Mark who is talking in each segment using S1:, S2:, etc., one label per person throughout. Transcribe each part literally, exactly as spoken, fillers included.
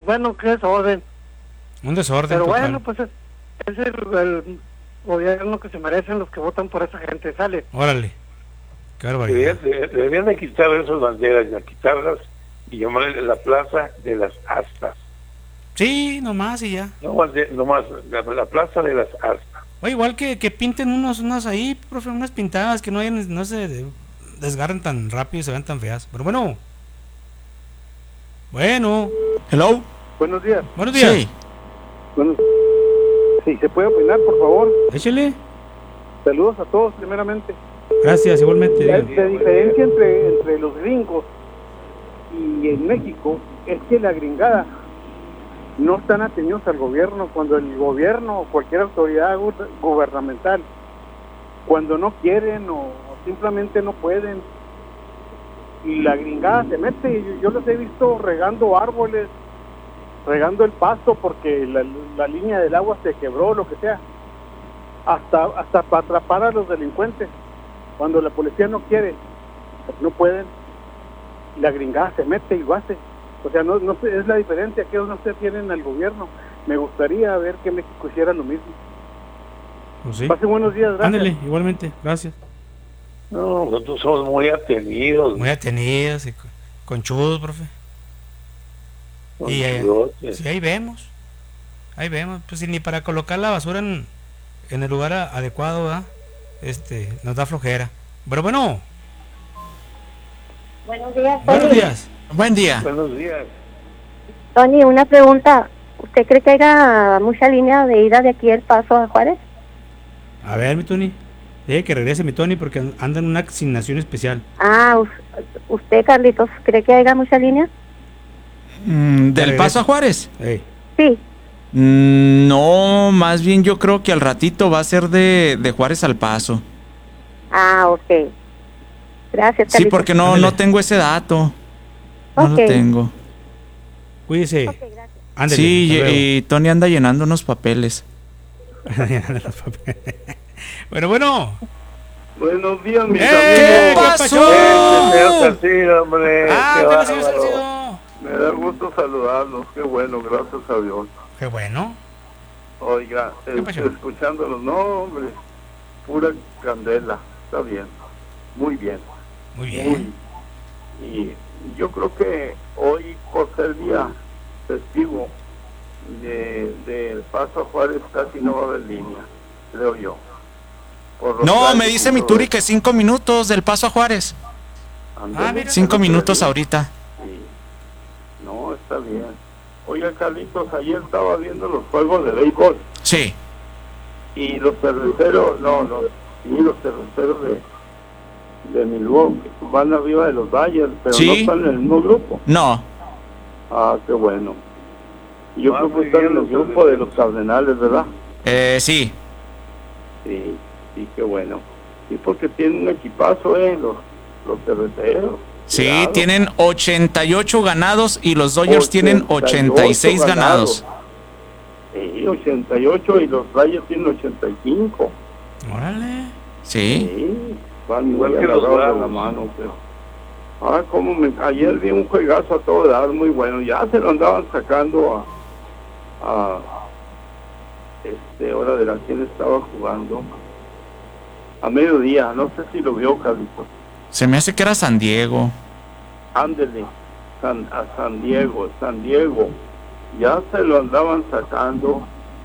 S1: bueno, qué desorden.
S2: Un desorden
S1: Pero
S2: total.
S1: bueno, pues es, es el, el gobierno que se merecen los que votan por esa gente, sale.
S2: Órale. Qué barbaridad.
S3: Deberían, de, deberían de quitar esas banderas, de quitarlas y llamarle la plaza de las astas.
S2: Sí, nomás y ya.
S3: No más, de, no más la, la plaza de las astas.
S2: O igual que, que pinten unos, unos ahí, profe, unas pintadas que no, hayan, no se desgarren tan rápido y se vean tan feas. Pero bueno. Bueno.
S4: Hello.
S1: Buenos días.
S2: Buenos días.
S4: Sí.
S1: Bueno, si se puede opinar, por favor.
S2: Échele.
S1: Saludos a todos, primeramente.
S2: Gracias, igualmente.
S1: La, la diferencia entre, entre los gringos y en México es que la gringada no están atendidos al gobierno, cuando el gobierno o cualquier autoridad gu gubernamental, cuando no quieren o, o simplemente no pueden, y la gringada se mete. Yo, yo los he visto regando árboles, regando el pasto porque la, la línea del agua se quebró, lo que sea, hasta hasta para atrapar a los delincuentes. Cuando la policía no quiere, no pueden, la gringada se mete y lo hace. O sea, no, no es la diferencia que no se tienen al gobierno. Me gustaría ver que México hiciera lo mismo.
S2: Pues sí.
S1: Pase buenos días, gracias.
S2: Ándale, igualmente, gracias.
S3: No, nosotros somos muy atenidos.
S2: Muy atenidos y conchudos, profe. Y eh, sí, ahí vemos. Ahí vemos. Pues si ni para colocar la basura en, en el lugar a, adecuado, ¿verdad? Este, nos da flojera. Pero bueno.
S5: Buenos días, Tony.
S2: Buenos días.
S4: Buen día.
S3: Buenos días.
S5: Tony, una pregunta. ¿Usted cree que haya mucha línea de ida de aquí El Paso a Juárez?
S2: A ver, mi Tony. Deje que regrese mi Tony porque anda en una asignación especial.
S5: Ah, ¿usted, Carlitos, cree que haya mucha línea?
S4: Mm, ¿Del Paso a Juárez?
S2: Hey.
S5: Sí.
S4: Mm, no, más bien yo creo que al ratito va a ser de, de Juárez al Paso.
S5: Ah, ok. Gracias, Carlitos.
S4: Sí, porque no, no tengo ese dato. No
S5: Ok.
S4: lo tengo.
S2: Cuídese.
S5: Ok, gracias.
S2: Ándele,
S4: Sí,
S2: hasta
S4: y,
S2: luego.
S4: y Tony anda llenando unos papeles.
S2: Bueno, bueno.
S6: Buenos días, mis
S2: ¡Eh!
S6: amigos.
S2: ¿Qué pasó?
S6: Eh, señor Salcido, hombre.
S2: Ah,
S6: qué
S2: ándale, señor
S6: bárbaro.
S2: Salcido.
S6: Me da gusto saludarlos. Qué bueno, gracias a Dios.
S2: Qué bueno.
S6: Oiga,
S2: ¿Qué pasó?
S6: este, escuchándolos, no, hombre, pura candela. Está bien, muy bien.
S2: Muy bien.
S6: Muy. Y yo creo que hoy, por ser día festivo de, de El Paso a Juárez, casi no va a haber línea, creo yo. Por los
S4: No,
S6: rayos
S4: me dice
S6: y
S4: mi
S6: todo
S4: Turi
S6: eso.
S4: que cinco minutos del Paso a Juárez.
S6: Ándale.
S2: Ah, mira.
S4: Cinco
S6: Pero
S4: minutos
S6: sí.
S4: ahorita.
S6: Sí. No, está bien. Oiga, Carlitos, ayer estaba viendo los juegos de béisbol
S4: Sí.
S6: y los cerveceros, no, no, sí, los cerveceros de, de Milwaukee van arriba de los Dodgers, pero
S4: Sí.
S6: no están en el mismo grupo.
S4: No.
S6: Ah, qué bueno. Yo
S3: Ah,
S6: creo que
S3: muy
S6: están
S3: bien,
S6: en el
S3: los
S6: grupo de
S3: cerveceros.
S6: los Cardenales, ¿verdad?
S4: Eh, sí.
S6: Sí, sí, qué bueno. Sí, porque tienen un equipazo, ¿eh? Los, los cerveceros.
S4: Sí,
S6: Cuidado.
S4: tienen ochenta y ocho ganados y los Dodgers tienen ochenta y seis ganados.
S6: Sí, ochenta y ocho y los Rayos tienen ochenta y cinco.
S2: Órale.
S4: Sí.
S6: Sí, van
S3: Igual
S6: muy
S3: que los
S6: agarrados de
S3: Bravos.
S6: la mano, pero... Ah, como me... ayer vi un juegazo a todo dar, muy bueno. Ya se lo andaban sacando a... a este, hora de la quien estaba jugando. A mediodía, no sé si lo vio, Carlitos.
S4: Se me hace que era San Diego.
S6: Ándele, San, a San Diego, San Diego. Ya se lo andaban sacando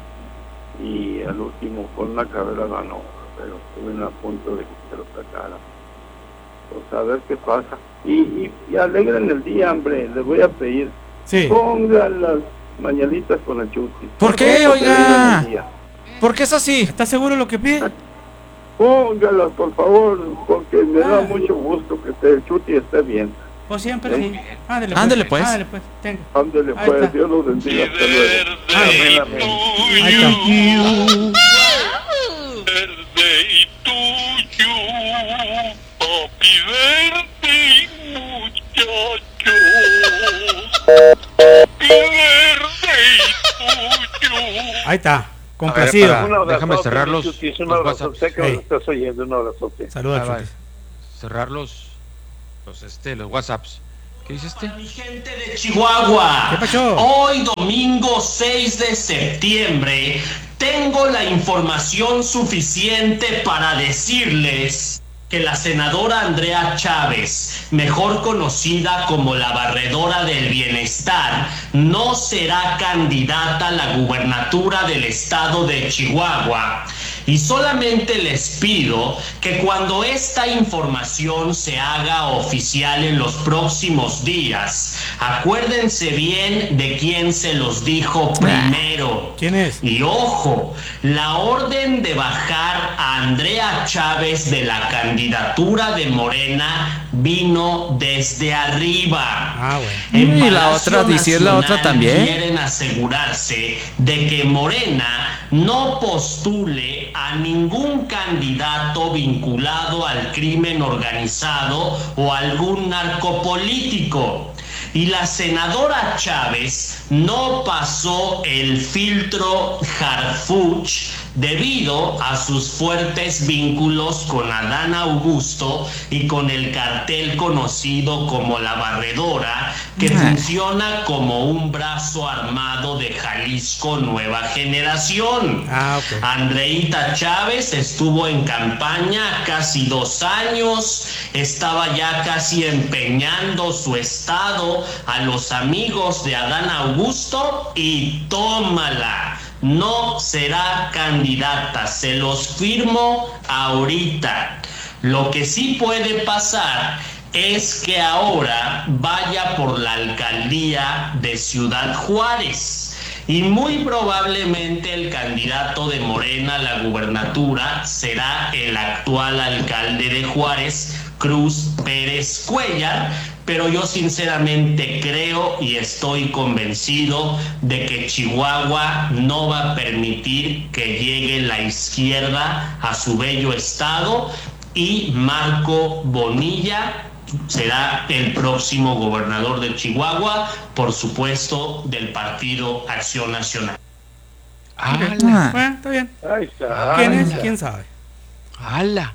S6: y al último con una carrera ganó, pero estuvieron a punto de que se lo sacaran. Pues a ver qué pasa. Y, y, y alegren el día, hombre, les voy a pedir.
S2: Sí.
S6: Pongan las mañanitas con el Chuti.
S4: ¿Por qué,
S6: Porque
S4: oiga?
S6: alegren el día.
S4: ¿Por qué es así?
S2: ¿Estás seguro de lo que pide?
S6: Póngalas, por favor, porque me da
S2: Ah.
S6: mucho gusto que esté, el Chuti esté bien.
S2: Pues siempre sí. Ándale,
S4: Ándele, pues.
S2: Ándale, pues. Tenga.
S6: Ándele,
S2: Ahí
S6: pues,
S2: está.
S6: Dios los bendiga, hasta luego.
S2: Amén,
S3: amén.
S2: Ahí está.
S7: Verde y tuyo, papi verde y muchacho, papi verde y tuyo.
S2: Ahí está. Complacido.
S8: para-
S3: Un abrazote,
S8: Déjame cerrarlos,
S3: Chutis, un
S8: los
S3: abrazo.
S8: WhatsApp.
S3: Sé que
S2: Hey.
S3: nos estás oyendo, un abrazote.
S2: Saludos,
S8: Ah, va.
S2: Chutis.
S8: Cerrar los, los, este, los WhatsApps. ¿Qué dice este?
S9: Mi gente de Chihuahua,
S2: ¿Qué pasó?
S9: Hoy domingo seis de septiembre tengo la información suficiente para decirles que la senadora Andrea Chávez, mejor conocida como la barredora del bienestar, no será candidata a la gubernatura del estado de Chihuahua. Y solamente les pido que cuando esta información se haga oficial en los próximos días, acuérdense bien de quién se los dijo primero.
S2: ¿Quién es?
S9: Y ojo, la orden de bajar a Andrea Chávez de la candidatura de Morena vino desde arriba.
S2: Ah, bueno.
S9: En
S4: Y la
S9: Palacio
S4: otra, dice la otra
S9: Nacional
S4: también.
S9: Quieren asegurarse de que Morena no postule a ningún candidato vinculado al crimen organizado o algún narcopolítico. Y la senadora Chávez no pasó el filtro Harfuch debido a sus fuertes vínculos con Adán Augusto y con el cartel conocido como La Barredora, que
S4: Ah.
S9: funciona como un brazo armado de Jalisco Nueva Generación.
S2: Ah, ok.
S9: Andreita Chávez estuvo en campaña casi dos años, estaba ya casi empeñando su estado a los amigos de Adán Augusto y tómala. No será candidata, se los firmo ahorita. Lo que sí puede pasar es que ahora vaya por la alcaldía de Ciudad Juárez y muy probablemente el candidato de Morena a la gubernatura será el actual alcalde de Juárez, Cruz Pérez Cuellar, pero yo sinceramente creo y estoy convencido de que Chihuahua no va a permitir que llegue la izquierda a su bello estado y Marco Bonilla será el próximo gobernador de Chihuahua, por supuesto, del Partido Acción Nacional.
S8: ¡Hala!
S4: Ah.
S2: Bueno, está bien.
S3: Ahí está.
S2: ¿Quién es?
S8: Ala.
S2: ¿Quién sabe?
S8: ¡Hala!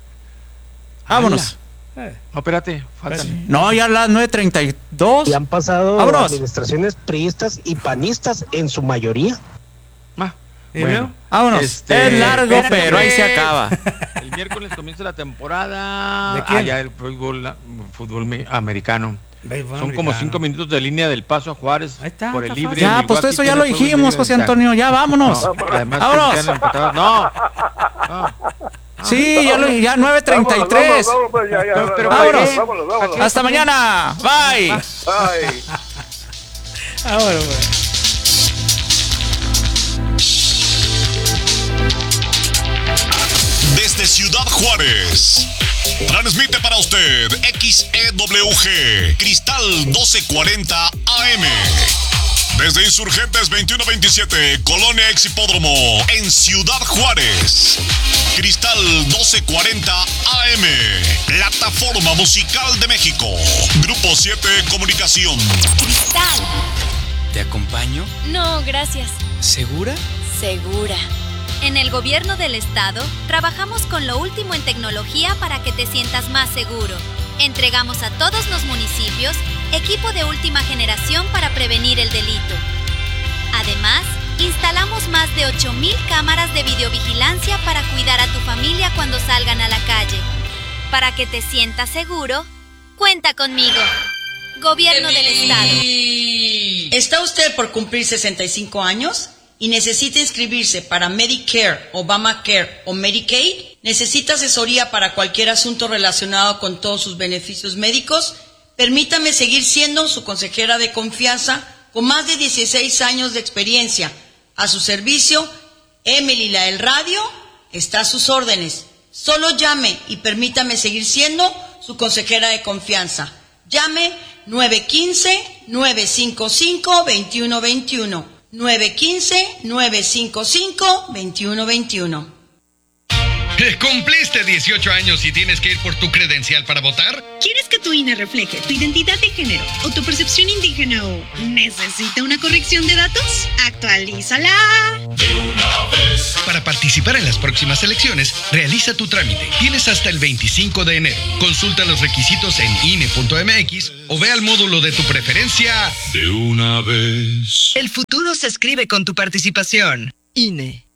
S4: Vámonos.
S2: Eh,
S8: No, espérate, faltan.
S4: No, ya a las nueve treinta y dos.
S10: Y han pasado
S4: Vámonos.
S10: administraciones priistas y panistas en su mayoría.
S8: Ah,
S2: ¿y
S8: bueno,
S2: luego?
S4: Vámonos.
S8: Este,
S4: es largo,
S2: espérate,
S4: pero ahí se
S2: pues.
S4: acaba.
S8: el miércoles comienza la temporada.
S2: ¿De quién?
S8: Ah, ya el fútbol, fútbol me- americano.
S2: Béisbol
S8: Son como
S2: americano.
S8: cinco minutos de línea del Paso a Juárez.
S2: Ahí está,
S8: por el
S2: está
S8: libre.
S2: fácil.
S4: Ya,
S8: Milwaukee
S4: pues todo eso ya
S8: tiene
S4: lo
S8: juegos
S4: dijimos,
S8: libres
S4: José
S8: de
S4: Antonio. Ya, vámonos.
S8: No, además,
S4: Vámonos.
S8: quedan empatados. No. No.
S4: Sí, ya, lo, ya nueve treinta y
S3: Vámonos,
S4: tres.
S3: vámonos, vámonos, ya, ya,
S8: Pero- pero
S3: vámonos,
S4: vámonos.
S3: vámonos, vámonos.
S4: Hasta mañana. Bye.
S3: Ay.
S2: Ah, bueno, bueno.
S7: Desde Ciudad Juárez, transmite para usted X E W G, Cristal doce cuarenta A M. Desde Insurgentes veintiuno veintisiete, Colonia Ex Hipódromo, en Ciudad Juárez. Cristal doce cuarenta A M, plataforma musical de México. Grupo siete Comunicación.
S11: Cristal.
S12: ¿Te acompaño?
S11: No, gracias.
S12: ¿Segura?
S11: Segura. En el gobierno del estado, trabajamos con lo último en tecnología para que te sientas más seguro. Entregamos a todos los municipios equipo de última generación para prevenir el delito. Además, instalamos más de ocho mil cámaras de videovigilancia para cuidar a tu familia cuando salgan a la calle. Para que te sientas seguro, cuenta conmigo. Gobierno del estado.
S13: ¿Está usted por cumplir sesenta y cinco años y necesita inscribirse para Medicare, Obamacare o Medicaid? ¿Necesita asesoría para cualquier asunto relacionado con todos sus beneficios médicos? Permítame seguir siendo su consejera de confianza con más de dieciséis años de experiencia. A su servicio, Emily la del radio está a sus órdenes. Solo llame y permítame seguir siendo su consejera de confianza. Llame nueve uno cinco, nueve cinco cinco, dos uno dos uno. nueve uno cinco, nueve cinco cinco, dos uno dos uno.
S14: ¿Cumpliste dieciocho años y tienes que ir por tu credencial para votar?
S15: ¿Quieres que tu I N E refleje tu identidad de género o tu percepción indígena o necesita una corrección de datos? ¡Actualízala!
S14: De una vez. Para participar en las próximas elecciones, realiza tu trámite. Tienes hasta el veinticinco de enero. Consulta los requisitos en I N E punto M X o ve al módulo de tu preferencia. De una vez.
S16: El futuro se escribe con tu participación. I N E.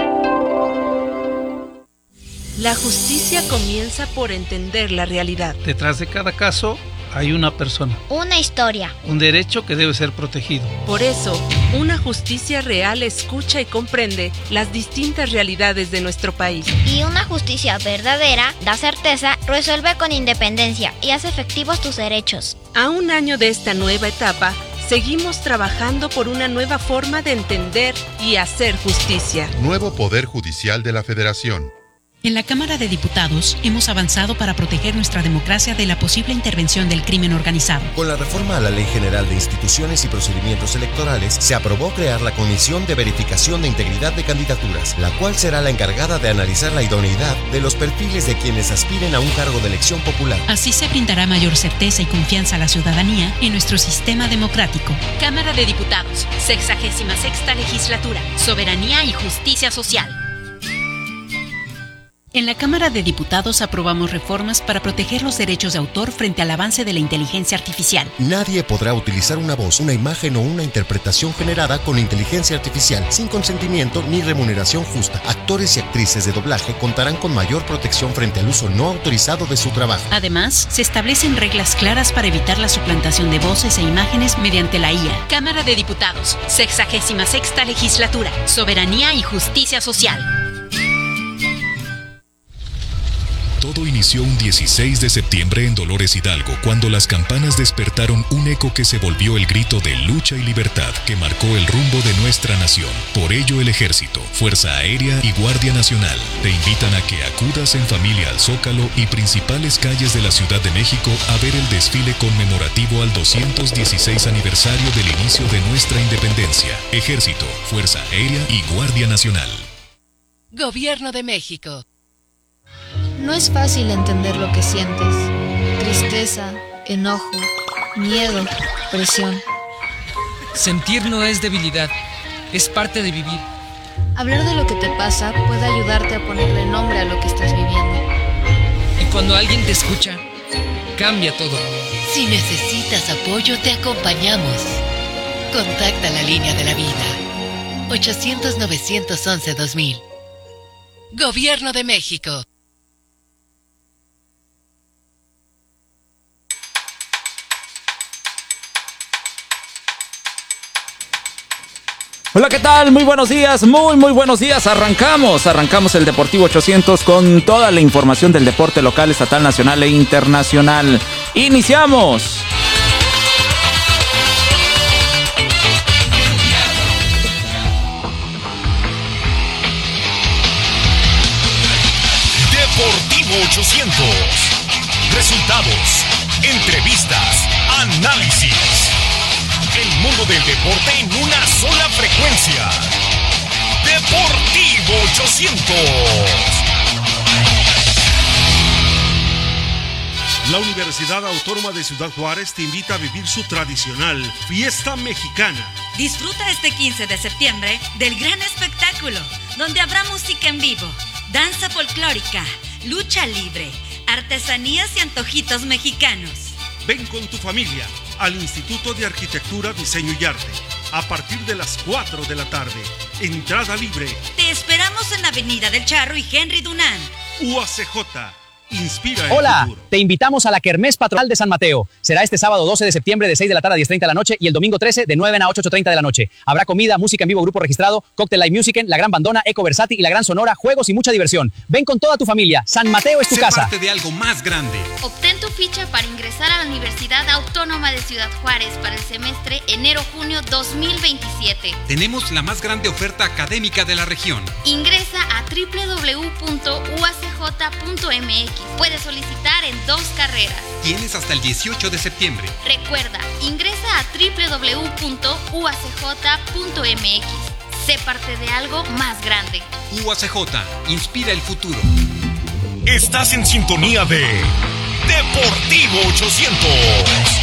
S17: La justicia comienza por entender la realidad.
S18: Detrás de cada caso hay una persona.
S19: Una historia.
S18: Un derecho que debe ser protegido.
S17: Por eso, una justicia real escucha y comprende las distintas realidades de nuestro país.
S19: Y una justicia verdadera da certeza, resuelve con independencia y hace efectivos tus derechos.
S17: A un año de esta nueva etapa, seguimos trabajando por una nueva forma de entender y hacer justicia.
S20: Nuevo Poder Judicial de la Federación.
S21: En la Cámara de Diputados hemos avanzado para proteger nuestra democracia de la posible intervención del crimen organizado.
S22: Con la reforma a la Ley General de Instituciones y Procedimientos Electorales, se aprobó crear la Comisión de Verificación de Integridad de Candidaturas, la cual será la encargada de analizar la idoneidad de los perfiles de quienes aspiren a un cargo de elección popular.
S21: Así se brindará mayor certeza y confianza a la ciudadanía en nuestro sistema democrático.
S23: Cámara de Diputados, sexagésima sexta legislatura, soberanía y justicia social.
S21: En la Cámara de Diputados aprobamos reformas para proteger los derechos de autor frente al avance de la inteligencia artificial.
S22: Nadie podrá utilizar una voz, una imagen o una interpretación generada con inteligencia artificial sin consentimiento ni remuneración justa. Actores y actrices de doblaje contarán con mayor protección frente al uso no autorizado de su trabajo.
S21: Además, se establecen reglas claras para evitar la suplantación de voces e imágenes mediante la I A.
S23: Cámara de Diputados, sexagésima sexta legislatura, soberanía y justicia social.
S7: Todo inició un dieciséis de septiembre en Dolores Hidalgo, cuando las campanas despertaron un eco que se volvió el grito de lucha y libertad que marcó el rumbo de nuestra nación. Por ello, el Ejército, Fuerza Aérea y Guardia Nacional te invitan a que acudas en familia al Zócalo y principales calles de la Ciudad de México a ver el desfile conmemorativo al doscientos dieciséis aniversario del inicio de nuestra independencia. Ejército, Fuerza Aérea y Guardia Nacional.
S23: Gobierno de México.
S24: No es fácil entender lo que sientes. Tristeza, enojo, miedo, presión.
S25: Sentir no es debilidad, es parte de vivir.
S24: Hablar de lo que te pasa puede ayudarte a ponerle nombre a lo que estás viviendo.
S25: Y cuando alguien te escucha, cambia todo.
S26: Si necesitas apoyo, te acompañamos. Contacta la línea de la vida. ochocientos, novecientos once, dos mil.
S23: Gobierno de México.
S4: Hola, ¿qué tal? Muy buenos días, muy muy buenos días. Arrancamos, arrancamos el Deportivo ochocientos con toda la información del deporte local, estatal, nacional e internacional. ¡Iniciamos!
S7: Deportivo ochocientos. Resultados, entrevistas, análisis. El mundo del deporte en una sola frecuencia. Deportivo ochocientos.
S27: La Universidad Autónoma de Ciudad Juárez te invita a vivir su tradicional fiesta mexicana.
S28: Disfruta este quince de septiembre del gran espectáculo, donde habrá música en vivo, danza folclórica, lucha libre, artesanías y antojitos mexicanos.
S27: Ven con tu familia al Instituto de Arquitectura, Diseño y Arte a partir de las cuatro de la tarde. Entrada libre.
S28: Te esperamos en Avenida del Charro y Henry Dunant.
S27: U A C J. Inspira el
S29: Hola,
S27: futuro.
S29: Te invitamos a la Kermés Patronal de San Mateo. Será este sábado doce de septiembre de seis de la tarde a diez treinta de la noche y el domingo trece de nueve a ocho treinta de la noche. Habrá comida, música en vivo, grupo registrado, Cocktail Live Music, la Gran Bandona, Eco Versati y la Gran Sonora, juegos y mucha diversión. Ven con toda tu familia. San Mateo es tu
S27: Sé
S29: casa.
S27: parte de algo más grande.
S19: Obtén tu ficha para ingresar a la Universidad Autónoma de Ciudad Juárez para el semestre enero-junio dos mil veintisiete.
S27: Tenemos la más grande oferta académica de la región.
S19: Ingresa a doble u doble u doble u punto u a c j punto m x. Puedes solicitar en dos carreras.
S27: Tienes hasta el dieciocho de septiembre.
S19: Recuerda, ingresa a doble u doble u doble u punto u a c j punto m x. Sé parte de algo más grande.
S27: U A C J, inspira el futuro.
S7: Estás en sintonía de Deportivo ochocientos.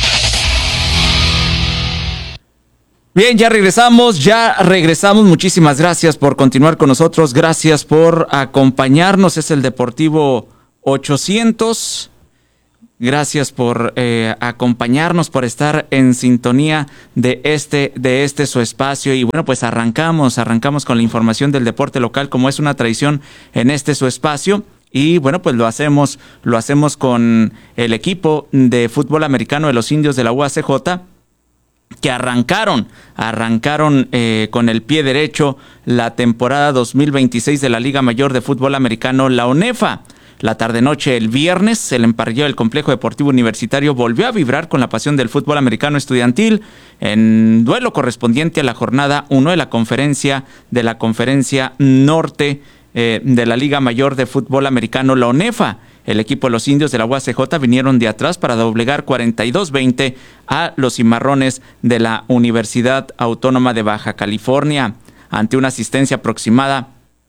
S4: Bien, ya regresamos, ya regresamos. Muchísimas gracias por continuar con nosotros. Gracias por acompañarnos. Es el Deportivo ochocientos. Gracias por eh, acompañarnos, por estar en sintonía de este, de este su espacio. Y bueno, pues arrancamos, arrancamos con la información del deporte local, como es una tradición en este su espacio. Y bueno, pues lo hacemos, lo hacemos con el equipo de fútbol americano de los Indios de la U A C J, que arrancaron, arrancaron eh, con el pie derecho la temporada dos mil veintiséis de la Liga Mayor de Fútbol Americano, la ONEFA. La tarde-noche el viernes, el emparrillado del Complejo Deportivo Universitario volvió a vibrar con la pasión del fútbol americano estudiantil en duelo correspondiente a la jornada uno de la conferencia de la conferencia norte eh, de la Liga Mayor de Fútbol Americano, la ONEFA. El equipo de los Indios de la U A C J vinieron de atrás para doblegar cuarenta y dos veinte a los cimarrones de la Universidad Autónoma de Baja California, ante una asistencia aproximada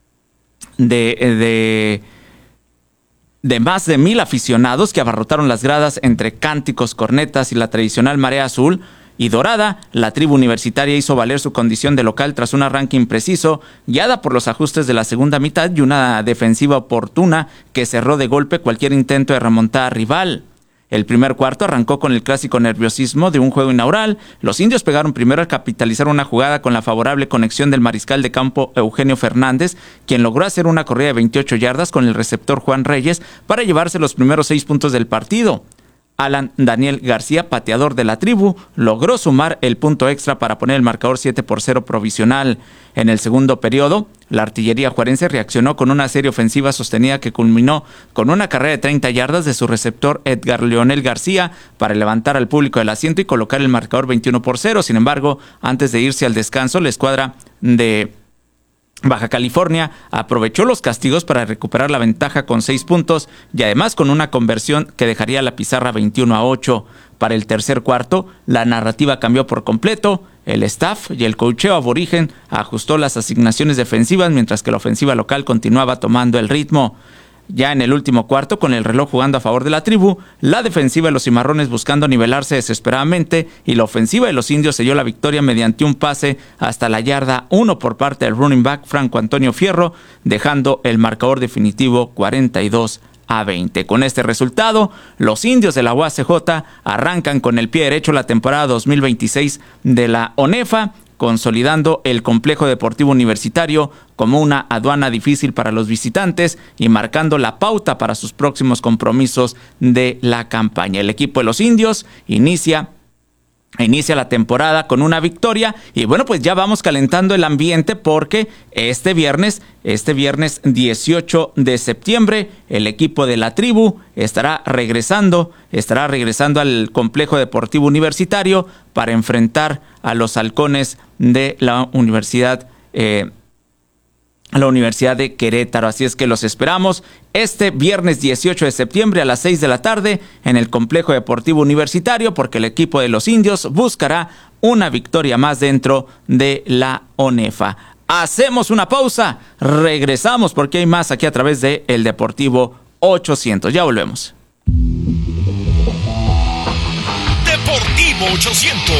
S4: de, de, de más de mil aficionados que abarrotaron las gradas entre cánticos, cornetas y la tradicional marea azul y dorada. La tribu universitaria hizo valer su condición de local tras un arranque impreciso, guiada por los ajustes de la segunda mitad y una defensiva oportuna que cerró de golpe cualquier intento de remontada rival. El primer cuarto arrancó con el clásico nerviosismo de un juego inaugural. Los indios pegaron primero al capitalizar una jugada con la favorable conexión del mariscal de campo Eugenio Fernández, quien logró hacer una corrida de veintiocho yardas con el receptor Juan Reyes para llevarse los primeros seis puntos del partido. Alan Daniel García, pateador de la tribu, logró sumar el punto extra para poner el marcador siete por cero provisional. En el segundo periodo, la artillería juarense reaccionó con una serie ofensiva sostenida que culminó con una carrera de treinta yardas de su receptor Edgar Leonel García para levantar al público del asiento y colocar el marcador veintiuno por cero. Sin embargo, antes de irse al descanso, la escuadra de Baja California aprovechó los castigos para recuperar la ventaja con seis puntos y además con una conversión que dejaría la pizarra veintiuno a ocho. Para el tercer cuarto, la narrativa cambió por completo. El staff y el coacheo aborigen ajustó las asignaciones defensivas mientras que la ofensiva local continuaba tomando el ritmo. Ya en el último cuarto, con el reloj jugando a favor de la tribu, la defensiva de los cimarrones buscando nivelarse desesperadamente y la ofensiva de los indios selló la victoria mediante un pase hasta la yarda uno por parte del running back Franco Antonio Fierro, dejando el marcador definitivo cuarenta y dos a veinte. Con este resultado, los indios de la U A C J arrancan con el pie derecho la temporada dos mil veintiséis de la ONEFA, consolidando el complejo deportivo universitario como una aduana difícil para los visitantes y marcando la pauta para sus próximos compromisos de la campaña. El equipo de los indios inicia Inicia la temporada con una victoria y bueno, pues ya vamos calentando el ambiente porque este viernes, este viernes dieciocho de septiembre, el equipo de la tribu estará regresando, estará regresando al complejo deportivo universitario para enfrentar a los halcones de la Universidad eh, la Universidad de Querétaro. Así es que los esperamos este viernes dieciocho de septiembre a las seis de la tarde en el Complejo Deportivo Universitario, porque el equipo de los indios buscará una victoria más dentro de la ONEFA. Hacemos una pausa, regresamos porque hay más aquí a través de El Deportivo ochocientos. Ya volvemos.
S7: Deportivo ochocientos.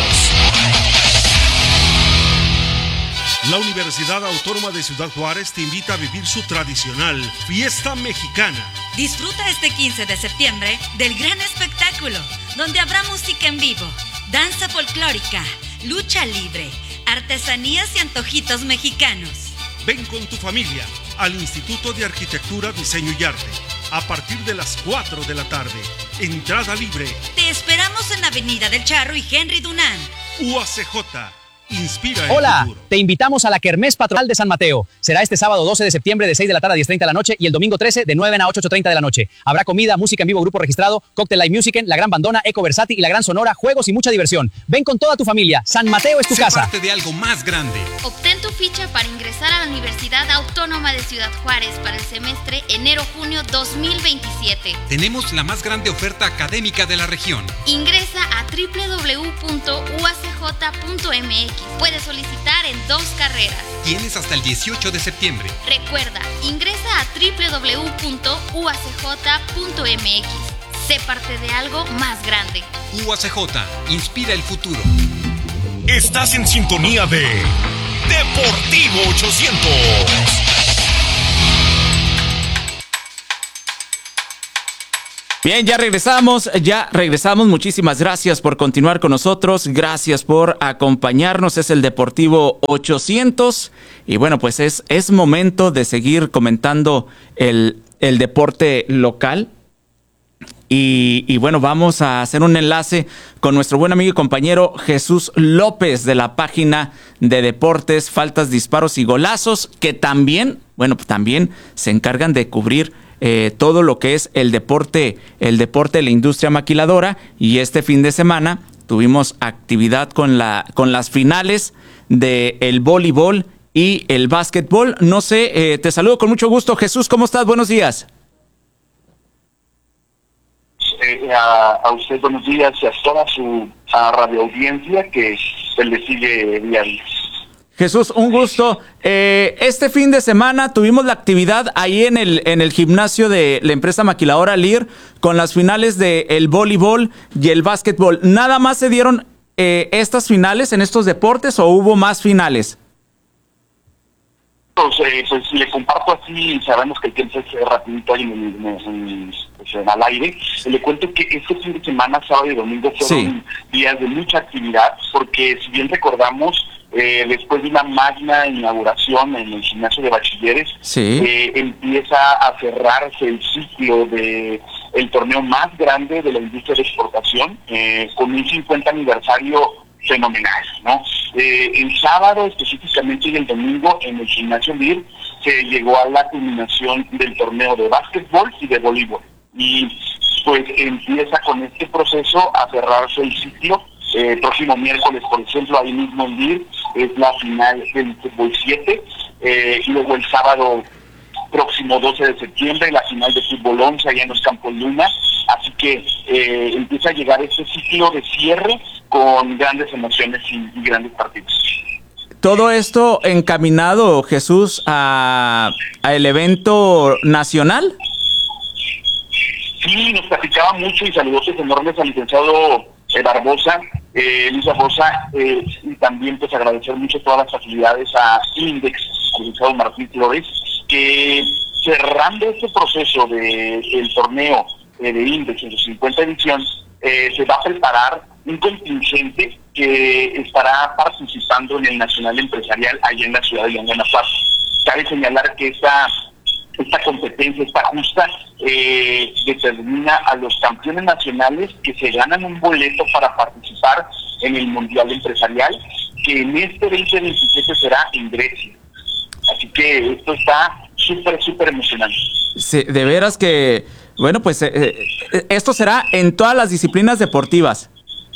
S27: La Universidad Autónoma de Ciudad Juárez te invita a vivir su tradicional Fiesta Mexicana.
S28: Disfruta este quince de septiembre del gran espectáculo, donde habrá música en vivo, danza folclórica, lucha libre, artesanías y antojitos mexicanos.
S27: Ven con tu familia al Instituto de Arquitectura, Diseño y Arte a partir de las cuatro de la tarde. Entrada libre.
S28: Te esperamos en Avenida del Charro y Henry Dunant.
S27: U A C J. Inspira el
S29: Hola,
S27: futuro.
S29: Te invitamos a la Kermés Patronal de San Mateo. Será este sábado doce de septiembre de seis de la tarde a diez treinta de la noche y el domingo trece de nueve a ocho treinta de la noche. Habrá comida, música en vivo, grupo registrado, Cocktail Live Music, la Gran Bandona, Eco Versati y la Gran Sonora, juegos y mucha diversión. Ven con toda tu familia. San Mateo es tu
S1: sé
S29: casa.
S1: parte de algo más grande.
S19: Obtén tu ficha para ingresar a la Universidad Autónoma de Ciudad Juárez para el semestre enero-junio dos mil veintisiete.
S1: Tenemos la más grande oferta académica de la región.
S19: Ingresa a doble u doble u doble u punto u a c j punto m x Puedes solicitar en dos carreras.
S1: Tienes hasta el dieciocho de septiembre.
S19: Recuerda, ingresa a doble u doble u doble u punto u a c j punto m x. Sé parte de algo más grande.
S1: U A C J, inspira el futuro.
S7: Estás en sintonía de Deportivo ochocientos.
S4: Bien, ya regresamos, ya regresamos. Muchísimas gracias por continuar con nosotros. Gracias por acompañarnos. Es el Deportivo ochocientos. Y bueno, pues es, es momento de seguir comentando el, el deporte local. Y, y bueno, vamos a hacer un enlace con nuestro buen amigo y compañero Jesús López de la página de deportes, faltas, disparos y golazos, que también, bueno, pues también se encargan de cubrir eh, todo lo que es el deporte, el deporte de la industria maquiladora. Y este fin de semana tuvimos actividad con la, con las finales de el voleibol y el básquetbol. No sé, eh, te saludo con mucho gusto, Jesús, ¿cómo estás? Buenos días.
S2: Eh, a, a usted buenos días y a toda su a radio audiencia que se le sigue diario.
S4: Jesús, un gusto. Eh, este fin de semana tuvimos la actividad ahí en el en el gimnasio de la empresa maquiladora Lear con las finales de el voleibol y el básquetbol. ¿Nada más se dieron eh, estas finales en estos deportes o hubo más finales?
S2: Pues, eh, pues le comparto así, sabemos que el tiempo es rapidito ahí en el, en el, en, pues, en al aire. Le cuento que este fin de semana, sábado y domingo, fueron sí. días de mucha actividad, porque si bien recordamos, eh, después de una magna inauguración en el gimnasio de bachilleres,
S4: sí.
S2: eh, empieza a cerrarse el ciclo de el torneo más grande de la industria de exportación, eh, con un cincuenta aniversario fenomenal, ¿no? Eh, el sábado específicamente y el domingo en el gimnasio Lear se llegó a la culminación del torneo de básquetbol y de voleibol. Y pues empieza con este proceso a cerrarse el ciclo. Eh, próximo miércoles, por ejemplo, ahí mismo en Lear es la final del fútbol siete, eh, y luego el sábado próximo doce de septiembre la final de fútbol once allá en los Campos Luna. Así que eh, empieza a llegar este ciclo de cierre con grandes emociones y, y grandes partidos.
S4: Todo esto encaminado, Jesús, a, a el evento nacional.
S2: Sí, nos platicaba mucho y saludos enormes al licenciado eh, Barbosa, eh, Luis Barbosa, eh, y también pues agradecer mucho todas las facilidades a Index, al licenciado Martín Flores, que cerrando este proceso de el torneo eh, de Index en su cincuenta edición, eh, se va a preparar un contingente que estará participando en el Nacional Empresarial allá en la ciudad de León, Guanajuato. Cabe señalar que esta, esta competencia, esta justa, eh, determina a los campeones nacionales que se ganan un boleto para participar en el Mundial Empresarial, que en este veinte veintisiete será en Grecia. Así que esto está súper, súper emocionante.
S4: Sí, de veras que, bueno, pues eh, eh, esto será en todas las disciplinas deportivas.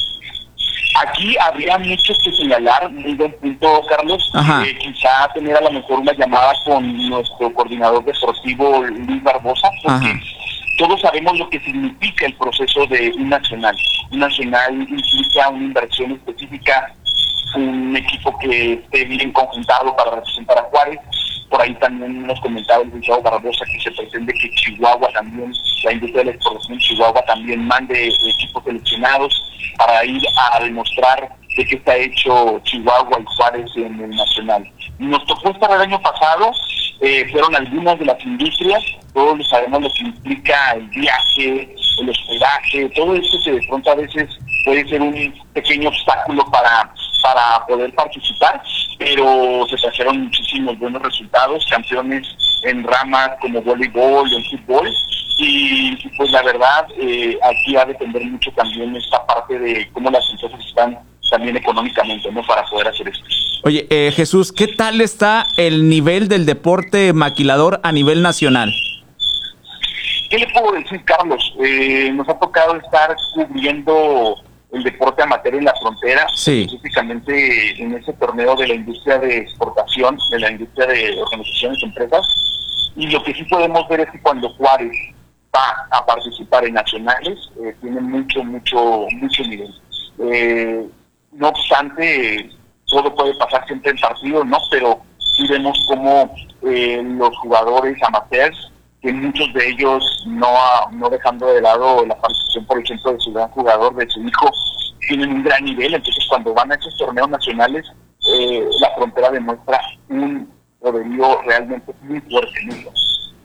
S2: Aquí habría mucho que señalar, muy buen punto, Carlos. Eh, quizá tener a lo mejor una llamada con nuestro coordinador deportivo, Luis Barbosa, porque Ajá. todos sabemos lo que significa el proceso de un nacional. Un nacional implica una inversión específica, un equipo que esté bien conjuntado para representar a Juárez. Por ahí también nos comentaba el licenciado Barbosa que se pretende que Chihuahua también, la industria de la exportación de Chihuahua también mande equipos seleccionados para ir a demostrar de qué está hecho Chihuahua y Juárez en el nacional. Nos tocó estar el año pasado, eh, fueron algunas de las industrias, todos sabemos lo que implica el viaje, el hospedaje, todo esto que de pronto a veces puede ser un pequeño obstáculo para, para poder participar, pero se trajeron muchísimos buenos resultados, campeones en ramas como voleibol, en fútbol, y pues la verdad eh, aquí va a depender mucho también esta parte de cómo las empresas están también económicamente, ¿no?, para poder hacer esto.
S4: Oye, eh, Jesús, ¿qué tal está el nivel del deporte maquilador a nivel nacional?
S2: ¿Qué le puedo decir, Carlos? Eh, nos ha tocado estar cubriendo el deporte amateur en la frontera,
S4: sí.
S2: específicamente en ese torneo de la industria de exportación, de la industria de organizaciones y empresas, y lo que sí podemos ver es que cuando Juárez va a participar en nacionales, eh, tiene mucho, mucho, mucho nivel. Eh, no obstante, todo puede pasar siempre en partido, ¿no? Pero sí vemos cómo eh, los jugadores amateurs, que muchos de ellos no, no dejando de lado la participación, por ejemplo, de su gran jugador, de su hijo, tienen un gran nivel. Entonces cuando van a esos torneos nacionales, eh, la frontera demuestra un poderío realmente muy fuerte, muy fuerte.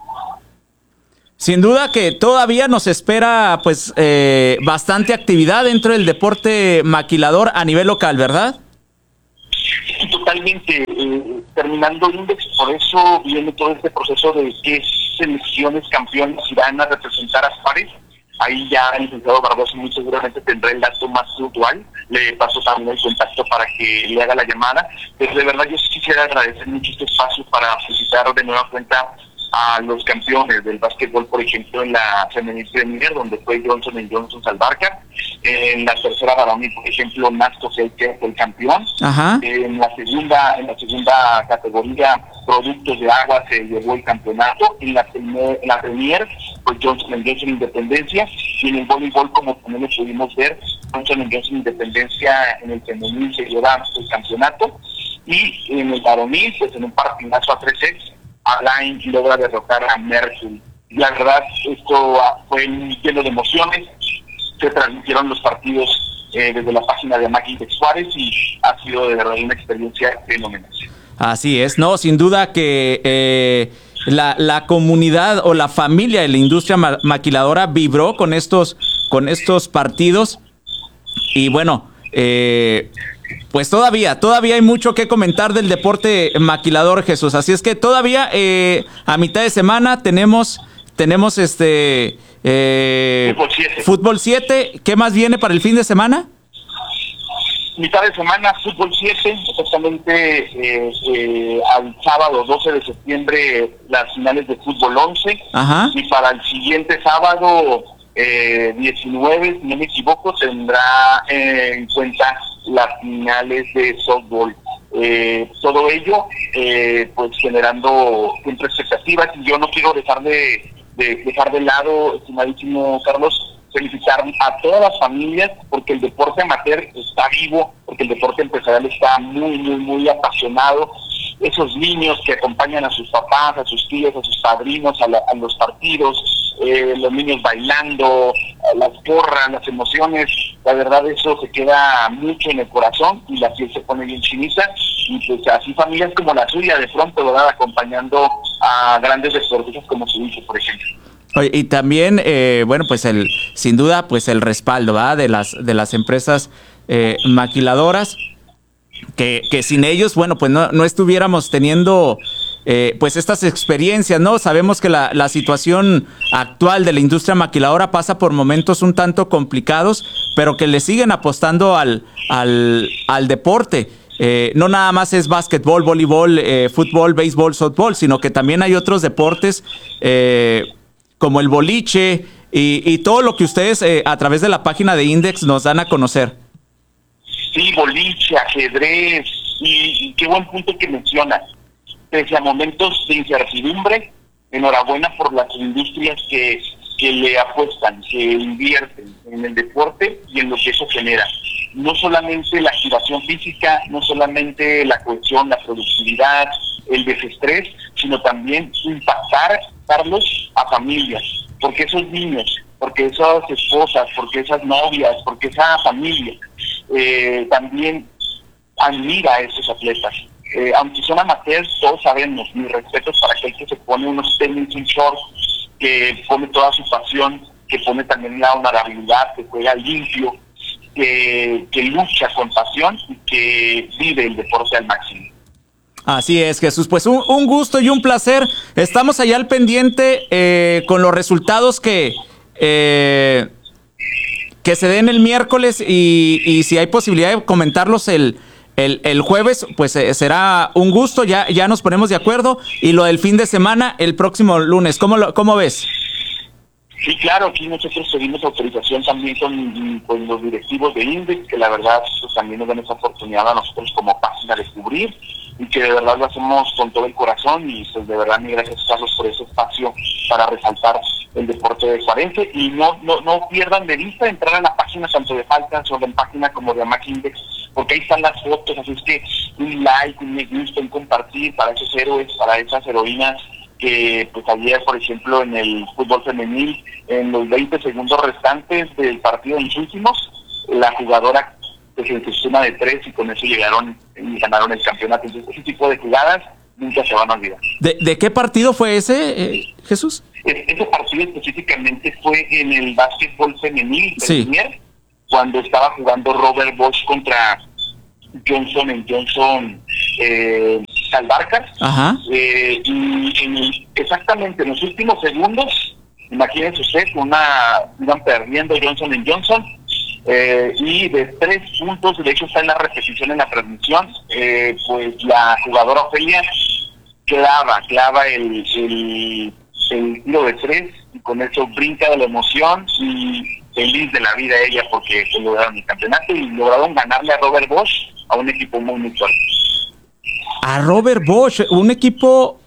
S4: Sin duda que todavía nos espera pues eh, bastante actividad dentro del deporte maquilador a nivel local, ¿verdad?
S2: Sí, totalmente. Eh, terminando Index, por eso viene todo este proceso de qué selecciones campeones irán a representar a Juárez. Ahí ya el licenciado Barbosa muy seguramente tendrá el dato más puntual. Le paso también el contacto para que le haga la llamada. Pero de verdad yo sí quisiera agradecer mucho este espacio para felicitar de nueva cuenta a los campeones del básquetbol, por ejemplo, en la femenil Premier, donde fue Johnson and Johnson Salvarca. En la tercera varonil, por ejemplo, Nasco fue el campeón.
S4: Ajá.
S2: En la segunda, en la segunda categoría, Productos de Agua, se llevó el campeonato. En la, primer, en la Premier, pues Johnson and Johnson Independencia. Y en el voleibol, como también lo pudimos ver, Johnson and Johnson Independencia en el femenil se lleva el campeonato. Y en el varonil, pues en un partidazo a tres sets, Alain logra derrotar a Mercury. La verdad, esto fue lleno de emociones. Se transmitieron los partidos eh, desde la página de Máquina de Juárez y ha sido de verdad una experiencia fenomenal.
S4: Así es, no, sin duda que eh, la, la comunidad o la familia de la industria ma maquiladora vibró con estos, con estos partidos y bueno, eh, pues todavía, todavía hay mucho que comentar del deporte maquilador, Jesús. Así es que todavía eh, a mitad de semana tenemos, tenemos este eh,
S2: Fútbol siete.
S4: Fútbol siete. ¿Qué más viene para el fin de semana?
S2: Mitad de semana, Fútbol siete, exactamente eh, eh, al sábado doce de septiembre las finales de Fútbol once.
S4: Ajá.
S2: Y para el siguiente sábado eh, diecinueve, si no me equivoco, tendrá eh, en cuenta las finales de softball. Eh, todo ello eh, pues generando siempre expectativas, y yo no quiero dejar de, de dejar de lado, estimadísimo Carlos, felicitar a todas las familias, porque el deporte amateur está vivo, porque el deporte empresarial está muy, muy, muy apasionado. Esos niños que acompañan a sus papás, a sus tíos, a sus padrinos, a, la, a los partidos, eh, los niños bailando, las porras, las emociones, la verdad eso se queda mucho en el corazón y la piel se pone bien chinita, y pues así familias como la suya de pronto, ¿verdad?, acompañando a grandes deportistas como su hijo, por ejemplo.
S4: Oye, y también, eh, bueno, pues el, sin duda, pues el respaldo, ¿verdad?, de las, de las empresas eh, maquiladoras, que, que sin ellos, bueno, pues no, no estuviéramos teniendo eh, pues estas experiencias, ¿no? Sabemos que la, la situación actual de la industria maquiladora pasa por momentos un tanto complicados, pero que le siguen apostando al, al, al deporte. Eh, no nada más es básquetbol, voleibol, eh, fútbol, béisbol, softball, sino que también hay otros deportes eh, como el boliche y, y todo lo que ustedes eh, a través de la página de Index nos dan a conocer.
S2: Sí, boliche, ajedrez, y, y qué buen punto que mencionas. Pese a momentos de incertidumbre, enhorabuena por las industrias que, que le apuestan, que invierten en el deporte y en lo que eso genera. No solamente la activación física, no solamente la cohesión, la productividad, el desestrés, sino también impactar, Carlos, a familias, porque esos niños, porque esas esposas, porque esas novias, porque esa familia eh, también admira a esos atletas. Eh, aunque son amateurs, todos sabemos, mis respetos para aquel que se pone unos tenis, un short, que pone toda su pasión, que pone también la honorabilidad, que juega limpio, que, que lucha con pasión y que vive el deporte al máximo.
S4: Así es, Jesús. Pues un, un gusto y un placer. Estamos allá al pendiente eh, con los resultados que, eh, que se den el miércoles y, y si hay posibilidad de comentarlos el, el, el jueves, pues eh, será un gusto. Ya, ya nos ponemos de acuerdo. Y lo del fin de semana, el próximo lunes. ¿Cómo, lo, cómo ves?
S2: Sí, claro, aquí nosotros pedimos autorización también con, con los directivos de Index, que la verdad pues, también nos dan esa oportunidad a nosotros como página de cubrir, y que de verdad lo hacemos con todo el corazón, y pues de verdad, mi gracias, Carlos, por ese espacio para resaltar el deporte de Juarense. Y no no no pierdan de vista entrar a la página tanto de Falcons o de la página como de Amac Index porque ahí están las fotos, así es que un like, un me gusta, un compartir para esos héroes, para esas heroínas que pues ayer, por ejemplo, en el fútbol femenil, en los veinte segundos restantes del partido, en los últimos, la jugadora pues en su suma de tres y con eso llegaron y ganaron el campeonato. Entonces ese tipo de jugadas nunca se van a olvidar.
S4: ¿De, de qué partido fue ese, eh, Jesús?
S2: Es, ese partido específicamente fue en el básquetbol femenil,
S4: sí.
S2: Premier, cuando estaba jugando Robert Bosch contra Johnson en Johnson eh, Salvarcar.
S4: Ajá.
S2: Eh, y en, exactamente en los últimos segundos, imagínense usted, una iban perdiendo Johnson en Johnson, eh, y de tres puntos, de hecho está en la repetición en la transmisión, eh, pues la jugadora Ofelia clava, clava el, el, el tiro de tres, y con eso brinca de la emoción y feliz de la vida ella porque lograron el campeonato y lograron ganarle a Robert Bosch, a un equipo muy muy fuerte.
S4: A Robert Bosch, un equipo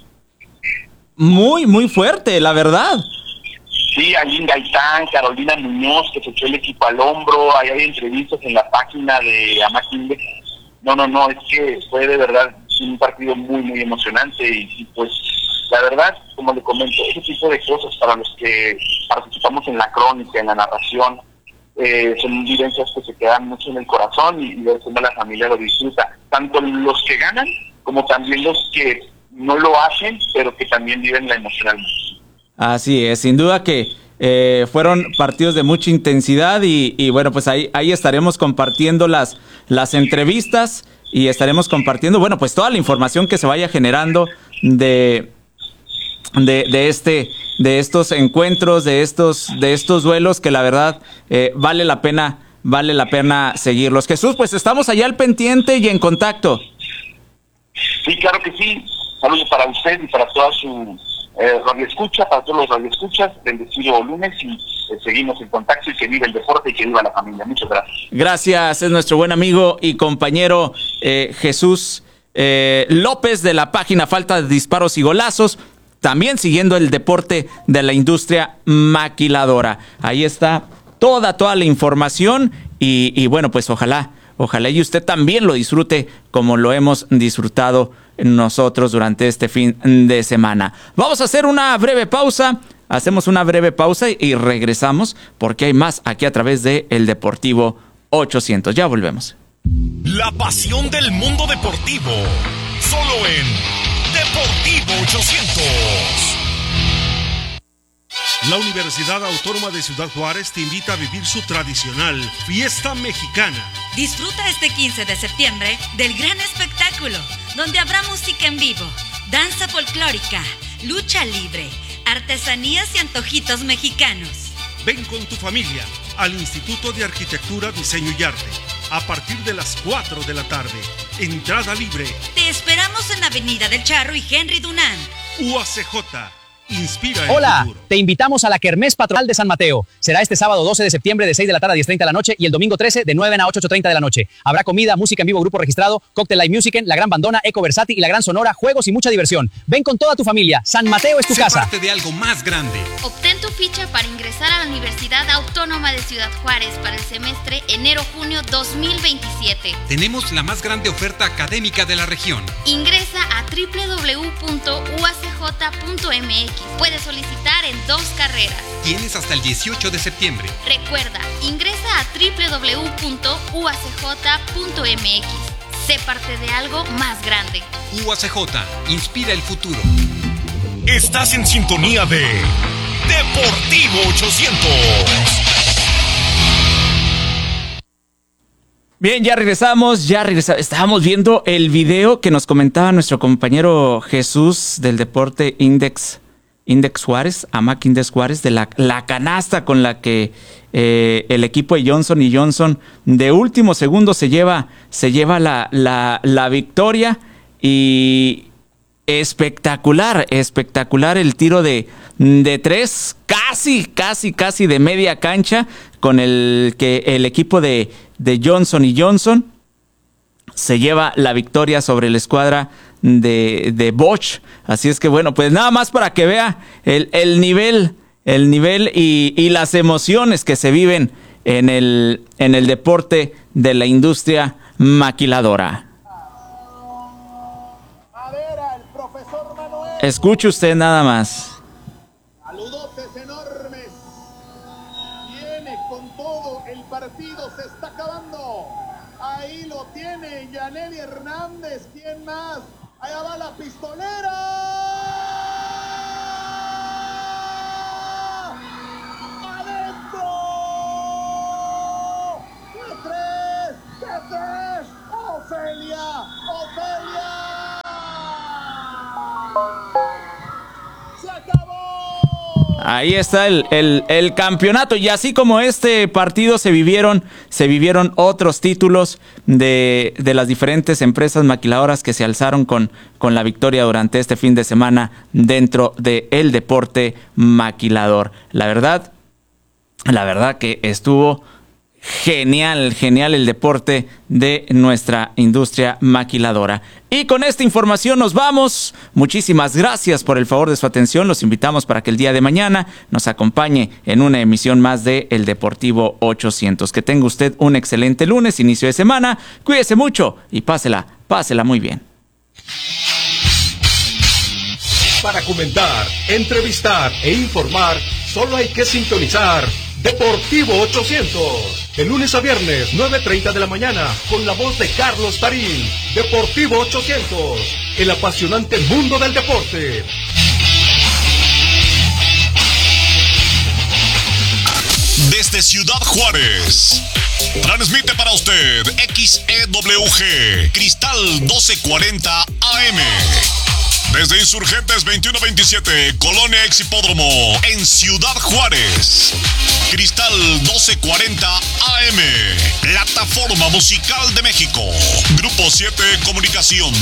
S4: muy muy fuerte, la verdad.
S2: Sí, Aline Gaitán, Carolina Muñoz, que se echó el equipo al hombro, ahí hay entrevistas en la página de Amac Index. No, no, no, es que fue de verdad un partido muy muy emocionante y, y pues la verdad, como le comento, ese tipo de cosas para los que participamos en la crónica, en la narración, eh, son vivencias que se quedan mucho en el corazón y, y ver cómo la familia lo disfruta. Tanto los que ganan como también los que no lo hacen, pero que también viven la emocionalmente.
S4: Así es, sin duda que eh, fueron partidos de mucha intensidad y, y bueno, pues ahí, ahí estaremos compartiendo las, las entrevistas y estaremos compartiendo, bueno, pues toda la información que se vaya generando de... De, de este de estos encuentros, de estos de estos duelos que la verdad eh, vale la pena vale la pena seguirlos. Jesús, pues estamos allá al pendiente y en contacto.
S2: Sí, claro que sí. Saludos para usted y para toda su eh, radioescucha, para todos los radioescuchas. Bendecido lunes y eh, seguimos en contacto y que viva el deporte y que viva la familia. Muchas gracias.
S4: Gracias, es nuestro buen amigo y compañero eh, Jesús eh, López de la página Falta de Disparos y Golazos. También siguiendo el deporte de la industria maquiladora. Ahí está toda, toda la información y, y bueno, pues ojalá, ojalá y usted también lo disfrute como lo hemos disfrutado nosotros durante este fin de semana. Vamos a hacer una breve pausa, hacemos una breve pausa y regresamos porque hay más aquí a través de El Deportivo ochocientos. Ya volvemos.
S7: La pasión del mundo deportivo, solo en Deportivo ochocientos.
S27: La Universidad Autónoma de Ciudad Juárez te invita a vivir su tradicional fiesta mexicana.
S28: Disfruta este quince de septiembre del gran espectáculo, donde habrá música en vivo, danza folclórica, lucha libre, artesanías y antojitos mexicanos.
S27: Ven con tu familia al Instituto de Arquitectura, Diseño y Arte a partir de las cuatro de la tarde. Entrada libre.
S28: Te esperamos en Avenida del Charro y Henry Dunant.
S27: U A C J. Inspira el
S29: Hola,
S27: futuro.
S29: Te invitamos a la Kermés Patronal de San Mateo. Será este sábado doce de septiembre de seis de la tarde a diez treinta de la noche y el domingo trece de nueve a ocho treinta de la noche. Habrá comida, música en vivo, grupo registrado, Cocktail Live Music, la gran bandona, Eco Versati y la gran sonora, juegos y mucha diversión. Ven con toda tu familia. San Mateo es tu
S1: Sé
S29: casa.
S1: parte de algo más grande.
S19: Obtén tu ficha para ingresar a la Universidad Autónoma de Ciudad Juárez para el semestre enero-junio dos mil veintisiete.
S1: Tenemos la más grande oferta académica de la región.
S19: Ingresa a doble u doble u doble u punto u a c j punto m x. Puedes solicitar en dos carreras.
S1: Tienes hasta el dieciocho de septiembre.
S19: Recuerda, ingresa a doble u doble u doble u punto u a c j punto m x. Sé parte de algo más grande.
S1: U A C J, inspira el futuro.
S7: Estás en sintonía de Deportivo ochocientos.
S4: Bien, ya regresamos, ya regresamos. Estábamos viendo el video que nos comentaba nuestro compañero Jesús del Deporte Index, Index Juárez, Amac Index Juárez, de la, la canasta con la que eh, el equipo de Johnson y Johnson de último segundo se lleva, se lleva la, la, la victoria. Y espectacular, espectacular el tiro de, de tres, casi, casi, casi de media cancha, con el que el equipo de, de Johnson y Johnson se lleva la victoria sobre la escuadra de, de Bosch. Así es que bueno, pues nada más para que vea el, el nivel, el nivel y, y las emociones que se viven en el, en el deporte de la industria maquiladora. Escuche usted nada más.
S3: Saludotes enormes. Viene con todo, el partido se está acabando. Ahí lo tiene Yaneli Hernández. ¿Quién más? Allá va la pistolera. ¡Adentro! ¡Qué tres! ¡Qué tres! ¡Ofelia! ¡Ofelia! ¡Se acabó!
S4: Ahí está el, el, el campeonato. Y así como este partido se vivieron, se vivieron otros títulos de, de las diferentes empresas maquiladoras que se alzaron con, con la victoria durante este fin de semana dentro del deporte maquilador. La verdad, la verdad que estuvo genial, genial el deporte de nuestra industria maquiladora. Y con esta información nos vamos. Muchísimas gracias por el favor de su atención. Los invitamos para que el día de mañana nos acompañe en una emisión más de El Deportivo ochocientos. Que tenga usted un excelente lunes, inicio de semana. Cuídese mucho y pásela, pásela muy bien.
S5: Para comentar, entrevistar e informar, solo hay que sintonizar Deportivo ochocientos. De lunes a viernes, nueve treinta de la mañana, con la voz de Carlos Tarín. Deportivo ochocientos, el apasionante mundo del deporte.
S7: Desde Ciudad Juárez, transmite para usted X E W G, Cristal doce cuarenta A M. Desde Insurgentes veintiuno veintisiete, Colonia Ex Hipódromo, en Ciudad Juárez. Cristal doce cuarenta A M, Plataforma Musical de México. Grupo siete Comunicación.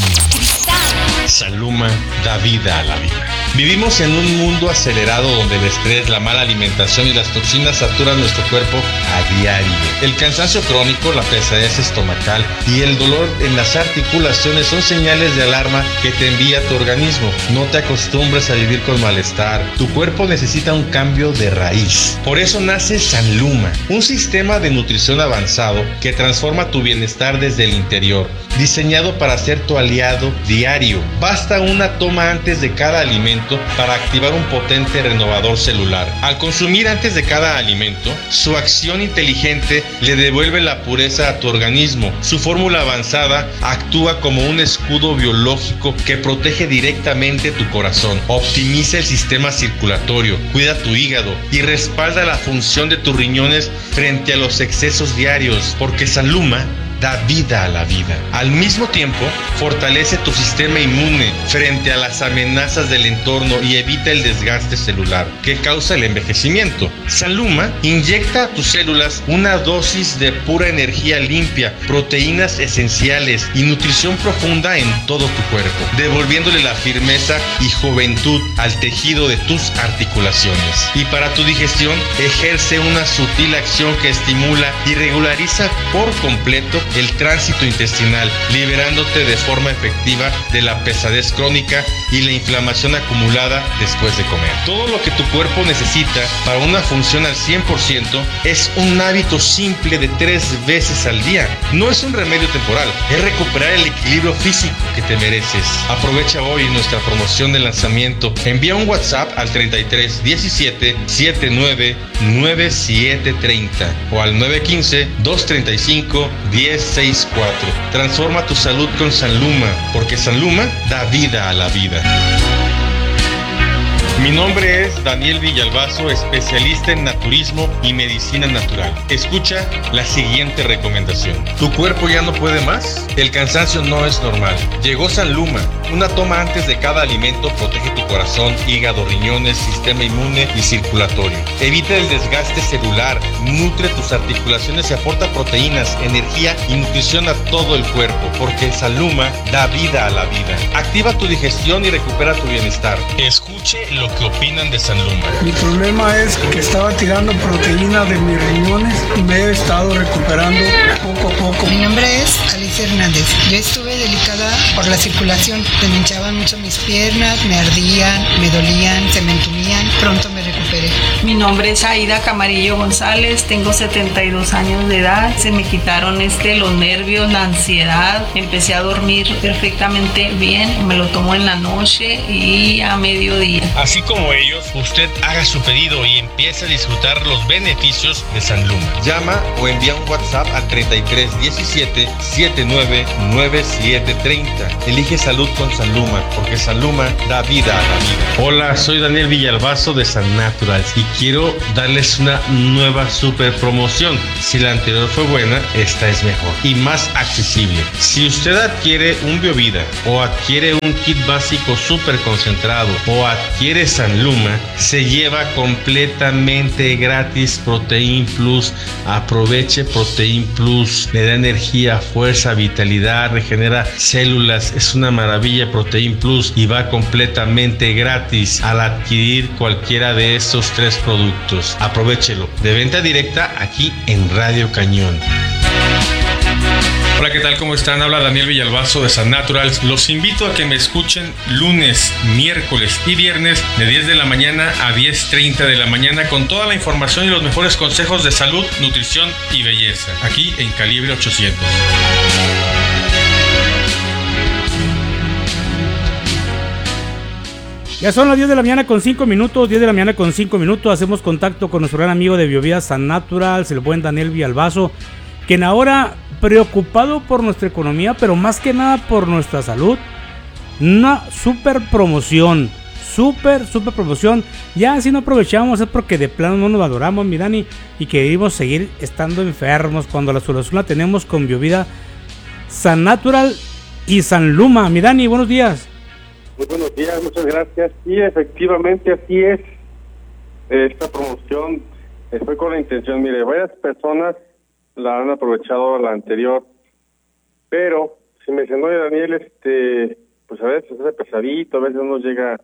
S6: Saluma da vida a la vida. Vivimos en un mundo acelerado donde el estrés, la mala alimentación y las toxinas saturan nuestro cuerpo a diario. El cansancio crónico, la pesadez estomacal y el dolor en las articulaciones son señales de alarma que te envía tu organismo. No te acostumbres a vivir con malestar. Tu cuerpo necesita un cambio de raíz. Por eso nace Sanluma, un sistema de nutrición avanzado que transforma tu bienestar desde el interior, diseñado para ser tu aliado diario. Basta una toma antes de cada alimento para activar un potente renovador celular. Al consumir antes de cada alimento, su acción inteligente le devuelve la pureza a tu organismo. Su fórmula avanzada actúa como un escudo biológico que protege directamente tu corazón, optimiza el sistema circulatorio, cuida tu hígado y respalda la función de tus riñones frente a los excesos diarios, porque Sanluma da vida a la vida. Al mismo tiempo, fortalece tu sistema inmune frente a las amenazas del entorno y evita el desgaste celular que causa el envejecimiento. Sanluma inyecta a tus células una dosis de pura energía limpia, proteínas esenciales y nutrición profunda en todo tu cuerpo, devolviéndole la firmeza y juventud al tejido de tus articulaciones. Y para tu digestión, ejerce una sutil acción que estimula y regulariza por completo el tránsito intestinal, liberándote de forma efectiva de la pesadez crónica y la inflamación acumulada después de comer. Todo lo que tu cuerpo necesita para una función al cien por ciento es un hábito simple de tres veces al día. No es un remedio temporal, es recuperar el equilibrio físico que te mereces. Aprovecha hoy nuestra promoción de lanzamiento. Envía un WhatsApp al treinta y tres diecisiete setenta y nueve noventa y siete treinta o al nueve uno cinco dos treinta y cinco diez sesenta y cuatro. Transforma tu salud con Sanluma, porque Sanluma da vida a la vida. Mi nombre es Daniel Villalbazo, especialista en naturismo y medicina natural. Escucha la siguiente recomendación. ¿Tu cuerpo ya no puede más? El cansancio no es normal. Llegó Sanluma. Una toma antes de cada alimento protege tu corazón, hígado, riñones, sistema inmune y circulatorio. Evita el desgaste celular, nutre tus articulaciones y aporta proteínas, energía y nutrición a todo el cuerpo, porque Sanluma da vida a la vida. Activa tu digestión y recupera tu bienestar. Escuche lo lo que opinan de Sanluma.
S8: Mi problema es que estaba tirando proteína de mis riñones y me he estado recuperando poco a poco.
S9: Mi nombre es Alicia Hernández. Yo estuve delicada por la circulación. Se me hinchaban mucho mis piernas, me ardían, me dolían, se me entumían. Pronto me recuperé.
S10: Mi nombre es Aida Camarillo González. Tengo setenta y dos años de edad. Se me quitaron este, los nervios, la ansiedad. Empecé a dormir perfectamente bien. Me lo tomo en la noche y a mediodía.
S6: Así como ellos, usted haga su pedido y empiece a disfrutar los beneficios de Sanluma. Llama o envía un WhatsApp al treinta y tres diecisiete setenta y nueve noventa y siete treinta. Elige salud con Sanluma, porque Sanluma da vida a la vida. Hola, soy Daniel Villalbazo de San Naturals y quiero darles una nueva super promoción. Si la anterior fue buena, esta es mejor y más accesible. Si usted adquiere un Biovida o adquiere un kit básico super concentrado o adquiere Sanluma, se lleva completamente gratis Protein Plus. Aproveche Protein Plus, le da energía, fuerza, vitalidad, regenera células, es una maravilla Protein Plus y va completamente gratis al adquirir cualquiera de estos tres productos. Aprovéchelo, de venta directa aquí en Radio Cañón. Hola, ¿qué tal? ¿Cómo están? Habla Daniel Villalbazo de San Naturals. Los invito a que me escuchen lunes, miércoles y viernes de diez de la mañana a diez treinta de la mañana con toda la información y los mejores consejos de salud, nutrición y belleza, aquí en Calibre ochocientos.
S11: Ya son las diez de la mañana con cinco minutos, diez de la mañana con cinco minutos. Hacemos contacto con nuestro gran amigo de Biovida San Naturals, el buen Daniel Villalbazo, quien ahora, preocupado por nuestra economía, pero más que nada por nuestra salud, una super promoción, super, super promoción. Ya si no aprovechamos es porque de plano no nos valoramos, mi Dani, y queremos seguir estando enfermos cuando la solución la tenemos con Biovida San Natural y Sanluma. Mi Dani, buenos días.
S12: Muy buenos días, muchas gracias. Sí, efectivamente, así es. Esta promoción fue con la intención, mire, varias personas la han aprovechado la anterior, pero si me dicen, oye Daniel, este, pues a veces es pesadito, a veces no nos llega,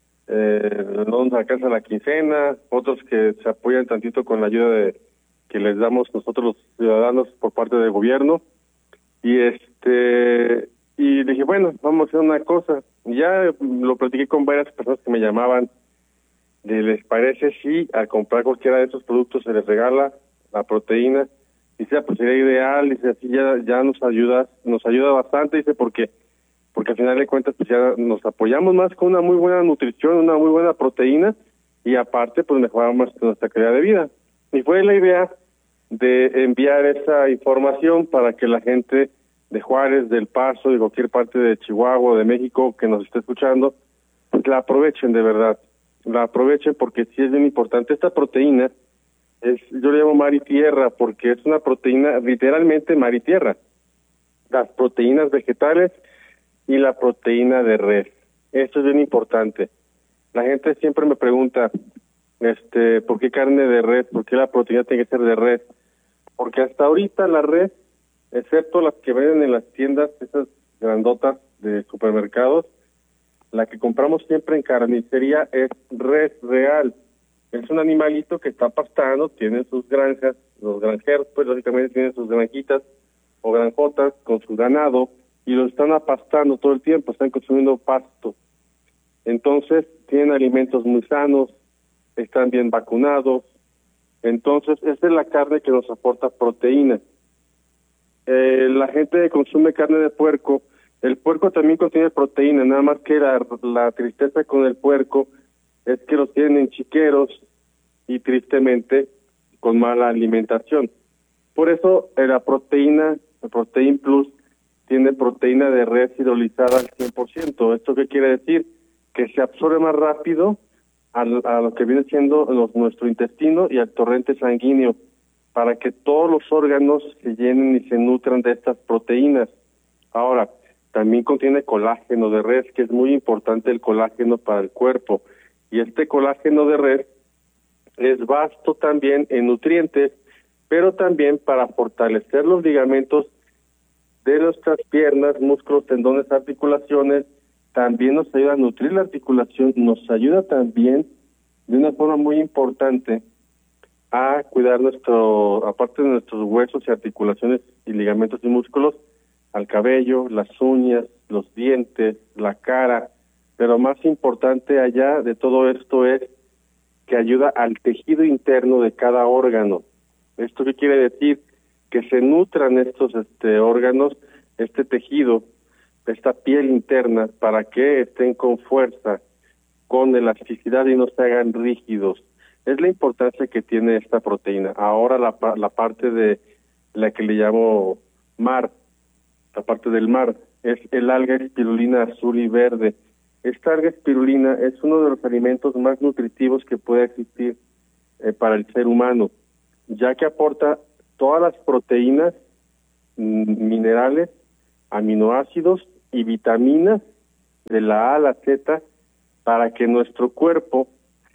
S12: eh, no nos alcanza la quincena, otros que se apoyan tantito con la ayuda de que les damos nosotros los ciudadanos por parte del gobierno, y este, y dije, bueno, vamos a hacer una cosa. Ya lo platiqué con varias personas que me llamaban, de, ¿les parece si al comprar cualquiera de estos productos se les regala la proteína? Dice, pues sería ideal, dice, así ya ya nos ayuda, nos ayuda bastante, dice, porque porque al final de cuentas pues ya nos apoyamos más con una muy buena nutrición, una muy buena proteína, y aparte pues mejoramos nuestra calidad de vida. Y fue la idea de enviar esa información para que la gente de Juárez, del Paso, de cualquier parte de Chihuahua, de México, que nos esté escuchando, pues la aprovechen de verdad, la aprovechen porque sí es bien importante. Esta proteína es, yo le llamo mar y tierra, porque es una proteína literalmente mar y tierra. Las proteínas vegetales y la proteína de res. Esto es bien importante. La gente siempre me pregunta, este, ¿por qué carne de res? ¿Por qué la proteína tiene que ser de res? Porque hasta ahorita la res, excepto las que venden en las tiendas, esas grandotas de supermercados, la que compramos siempre en carnicería es res real. Es un animalito que está pastando, tiene sus granjas, los granjeros pues lógicamente tienen sus granjitas o granjotas con su ganado y lo están apastando todo el tiempo, están consumiendo pasto. Entonces tienen alimentos muy sanos, están bien vacunados. Entonces esa es la carne que nos aporta proteína. Eh, la gente que consume carne de puerco, el puerco también contiene proteína, nada más que la, la tristeza con el puerco es que los tienen en chiqueros y tristemente con mala alimentación. Por eso eh, la proteína, el Protein Plus, tiene proteína de res hidrolizada al cien por ciento. ¿Esto qué quiere decir? Que se absorbe más rápido a, a lo que viene siendo los, nuestro intestino y al torrente sanguíneo, para que todos los órganos se llenen y se nutran de estas proteínas. Ahora, también contiene colágeno de res, que es muy importante el colágeno para el cuerpo. Y este colágeno de res es vasto también en nutrientes, pero también para fortalecer los ligamentos de nuestras piernas, músculos, tendones, articulaciones, también nos ayuda a nutrir la articulación, nos ayuda también de una forma muy importante a cuidar nuestro, aparte de nuestros huesos y articulaciones y ligamentos y músculos, al cabello, las uñas, los dientes, la cara, pero más importante allá de todo esto es que ayuda al tejido interno de cada órgano. ¿Esto qué quiere decir? Que se nutran estos este, órganos, este tejido, esta piel interna, para que estén con fuerza, con elasticidad y no se hagan rígidos. Es la importancia que tiene esta proteína. Ahora la, la parte de la que le llamo mar, la parte del mar, es el alga espirulina azul y verde. Esta alga espirulina es uno de los alimentos más nutritivos que puede existir eh, para el ser humano, ya que aporta todas las proteínas, minerales, aminoácidos y vitaminas de la A a la Z para que nuestro cuerpo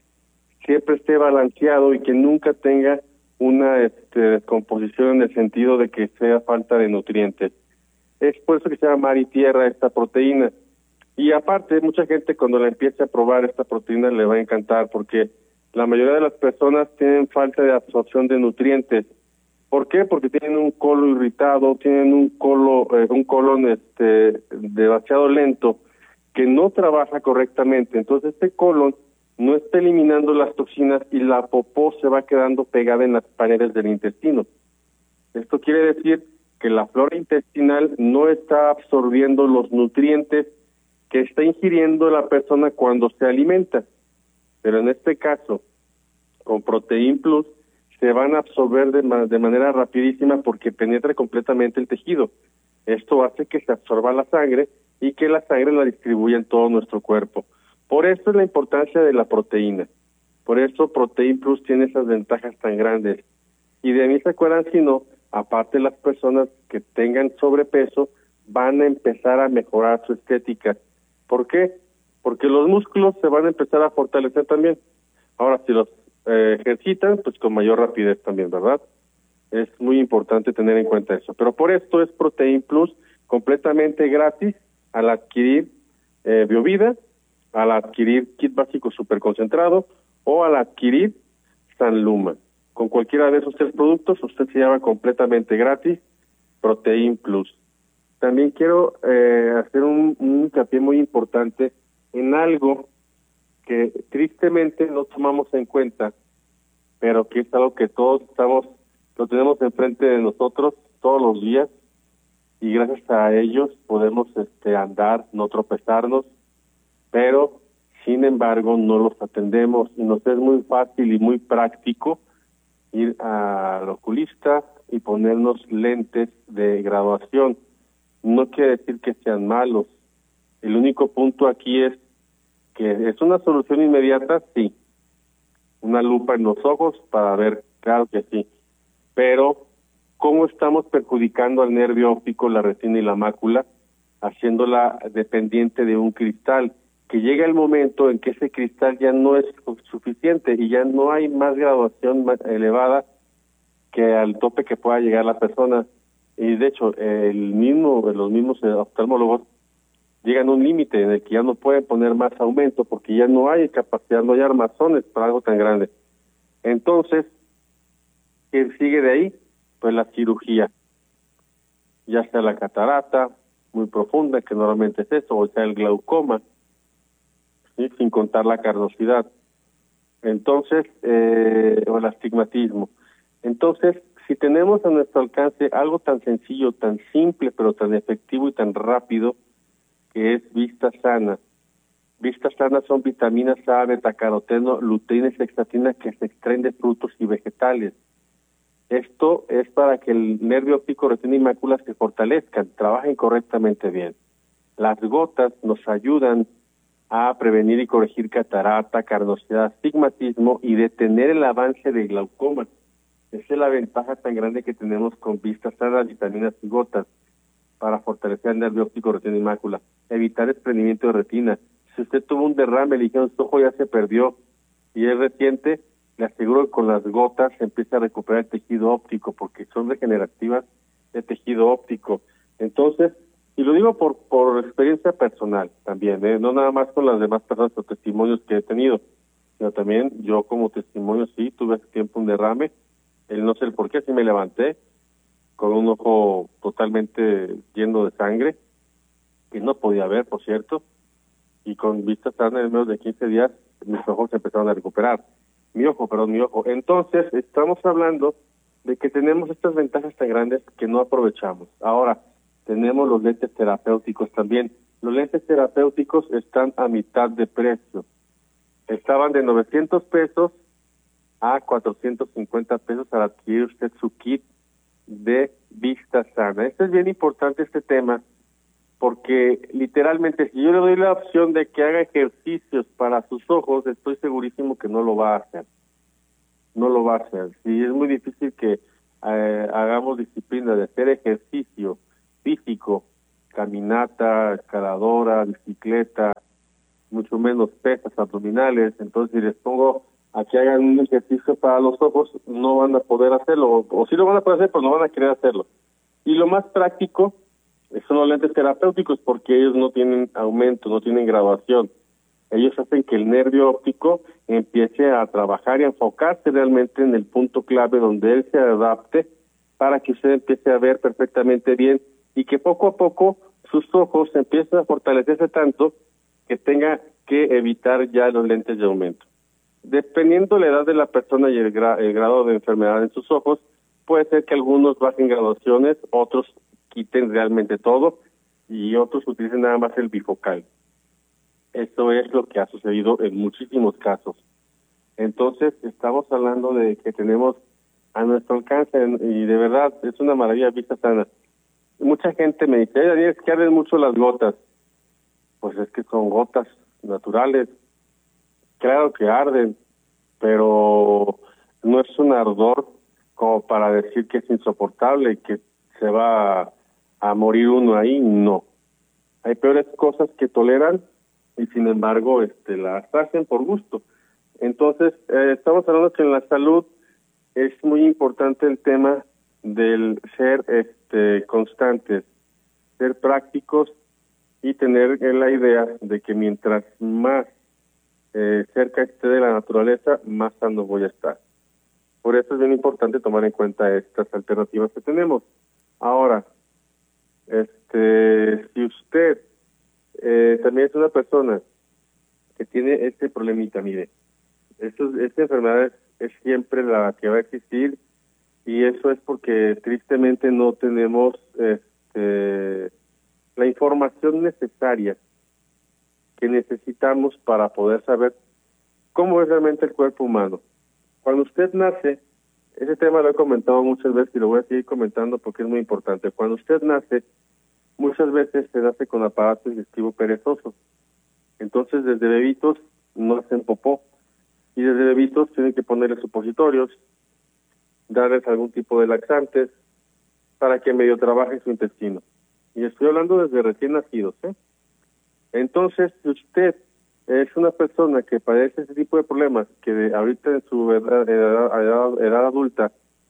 S12: siempre esté balanceado y que nunca tenga una este, descomposición en el sentido de que sea falta de nutrientes. Es por eso que se llama mar y tierra esta proteína. Y aparte, mucha gente cuando la empiece a probar esta proteína le va a encantar porque la mayoría de las personas tienen falta de absorción de nutrientes. ¿Por qué? Porque tienen un colon irritado, tienen un colon, eh, un colon este, demasiado lento que no trabaja correctamente. Entonces este colon no está eliminando las toxinas y la popó se va quedando pegada en las paredes del intestino. Esto quiere decir que la flora intestinal no está absorbiendo los nutrientes que está ingiriendo la persona cuando se alimenta. Pero en este caso, con Protein Plus, se van a absorber de, ma- de manera rapidísima porque penetra completamente el tejido. Esto hace que se absorba la sangre y que la sangre la distribuya en todo nuestro cuerpo. Por eso es la importancia de la proteína. Por eso Protein Plus tiene esas ventajas tan grandes. Y de mí se acuerdan, si no, aparte las personas que tengan sobrepeso van a empezar a mejorar su estética. ¿Por qué? Porque los músculos se van a empezar a fortalecer también. Ahora, si los eh, ejercitan, pues con mayor rapidez también, ¿verdad? Es muy importante tener en cuenta eso. Pero por esto es Protein Plus completamente gratis al adquirir eh, Biovida, al adquirir kit básico super concentrado o al adquirir Sanluma. Con cualquiera de esos tres productos usted se llama completamente gratis Protein Plus. También quiero eh, hacer un, un hincapié muy importante en algo que tristemente no tomamos en cuenta, pero que es algo que todos estamos, lo tenemos enfrente de nosotros todos los días y gracias a ellos podemos este, andar, no tropezarnos, pero sin embargo no los atendemos y nos es muy fácil y muy práctico ir al oculista y ponernos lentes de graduación. No quiere decir que sean malos. El único punto aquí es que es una solución inmediata, sí. Una lupa en los ojos para ver, claro que sí. Pero, ¿cómo estamos perjudicando al nervio óptico, la retina y la mácula, haciéndola dependiente de un cristal? Que llega el momento en que ese cristal ya no es suficiente y ya no hay más graduación más elevada que al tope que pueda llegar la persona. Y de hecho, el mismo, los mismos oftalmólogos llegan a un límite en el que ya no pueden poner más aumento porque ya no hay capacidad, no hay armazones para algo tan grande. Entonces, ¿qué sigue de ahí? Pues la cirugía, ya sea la catarata muy profunda, que normalmente es eso, o sea el glaucoma, ¿sí? Sin contar la carnosidad. Entonces, eh, o el astigmatismo. Entonces, si tenemos a nuestro alcance algo tan sencillo, tan simple, pero tan efectivo y tan rápido, que es Vista Sana. Vista Sana son vitaminas A, betacaroteno, luteína y zeaxantina que se extraen de frutos y vegetales. Esto es para que el nervio óptico, retina y mácula se fortalezcan, trabajen correctamente bien. Las gotas nos ayudan a prevenir y corregir catarata, carnosidad, astigmatismo y detener el avance de glaucoma. Esa es la ventaja tan grande que tenemos con Vista Sana, vitaminas y gotas para fortalecer el nervio óptico, retina y mácula, evitar desprendimiento de retina. Si usted tuvo un derrame, le dijeron su ojo ya se perdió y es reciente, le aseguro que con las gotas se empieza a recuperar el tejido óptico porque son regenerativas de tejido óptico. Entonces, Y lo digo por por experiencia personal también, ¿eh? No nada más con las demás personas o testimonios que he tenido, sino también yo como testimonio sí tuve hace tiempo un derrame, el no sé el por qué, sí me levanté con un ojo totalmente lleno de sangre, que no podía ver, por cierto, y con vistas tan en menos de quince días mis ojos se empezaron a recuperar. Mi ojo, perdón, mi ojo. Entonces, estamos hablando de que tenemos estas ventajas tan grandes que no aprovechamos. Ahora, tenemos los lentes terapéuticos también. Los lentes terapéuticos están a mitad de precio. Estaban de novecientos pesos a cuatrocientos cincuenta pesos al adquirir usted su kit de vista sana. Esto es bien importante, este tema, porque literalmente si yo le doy la opción de que haga ejercicios para sus ojos, estoy segurísimo que no lo va a hacer. No lo va a hacer. Sí, es muy difícil que eh, hagamos disciplina de hacer ejercicio físico, caminata, escaladora, bicicleta, mucho menos pesas abdominales. Entonces, si les pongo a que hagan un ejercicio para los ojos, no van a poder hacerlo, o, o sí lo van a poder hacer, pero no van a querer hacerlo. Y lo más práctico son los lentes terapéuticos, porque ellos no tienen aumento, no tienen graduación. Ellos hacen que el nervio óptico empiece a trabajar y a enfocarse realmente en el punto clave donde él se adapte para que usted empiece a ver perfectamente bien y que poco a poco sus ojos empiecen a fortalecerse tanto que tenga que evitar ya los lentes de aumento. Dependiendo la edad de la persona y el, gra el grado de enfermedad en sus ojos, puede ser que algunos bajen graduaciones, otros quiten realmente todo y otros utilicen nada más el bifocal. Esto es lo que ha sucedido en muchísimos casos. Entonces, estamos hablando de que tenemos a nuestro alcance y de verdad es una maravilla vista sana. Mucha gente me dice, Daniel, es que arden mucho las gotas. Pues es que son gotas naturales. Claro que arden, pero no es un ardor como para decir que es insoportable y que se va a, a morir uno ahí, no. Hay peores cosas que toleran y sin embargo este las hacen por gusto. Entonces, eh, estamos hablando que en la salud es muy importante el tema del ser este constantes, ser prácticos y tener la idea de que mientras más eh, cerca esté de la naturaleza, más sano voy a estar. Por eso es bien importante tomar en cuenta estas alternativas que tenemos. Ahora, este, si usted eh, también es una persona que tiene este problemita, mire, esto, esta enfermedad es, es siempre la que va a existir y eso es porque tristemente no tenemos este, la información necesaria que necesitamos para poder saber cómo es realmente el cuerpo humano. Cuando usted nace, ese tema lo he comentado muchas veces y lo voy a seguir comentando porque es muy importante. Cuando usted nace, muchas veces se nace con aparato digestivo perezoso. Entonces, desde bebitos no hacen popó y desde bebitos tienen que ponerle supositorios, darles algún tipo de laxantes para que medio trabaje su intestino. Y estoy hablando desde recién nacidos, ¿eh? Entonces, si usted es una persona que padece ese tipo de problemas, que de, ahorita en su edad, edad, edad, edad adulta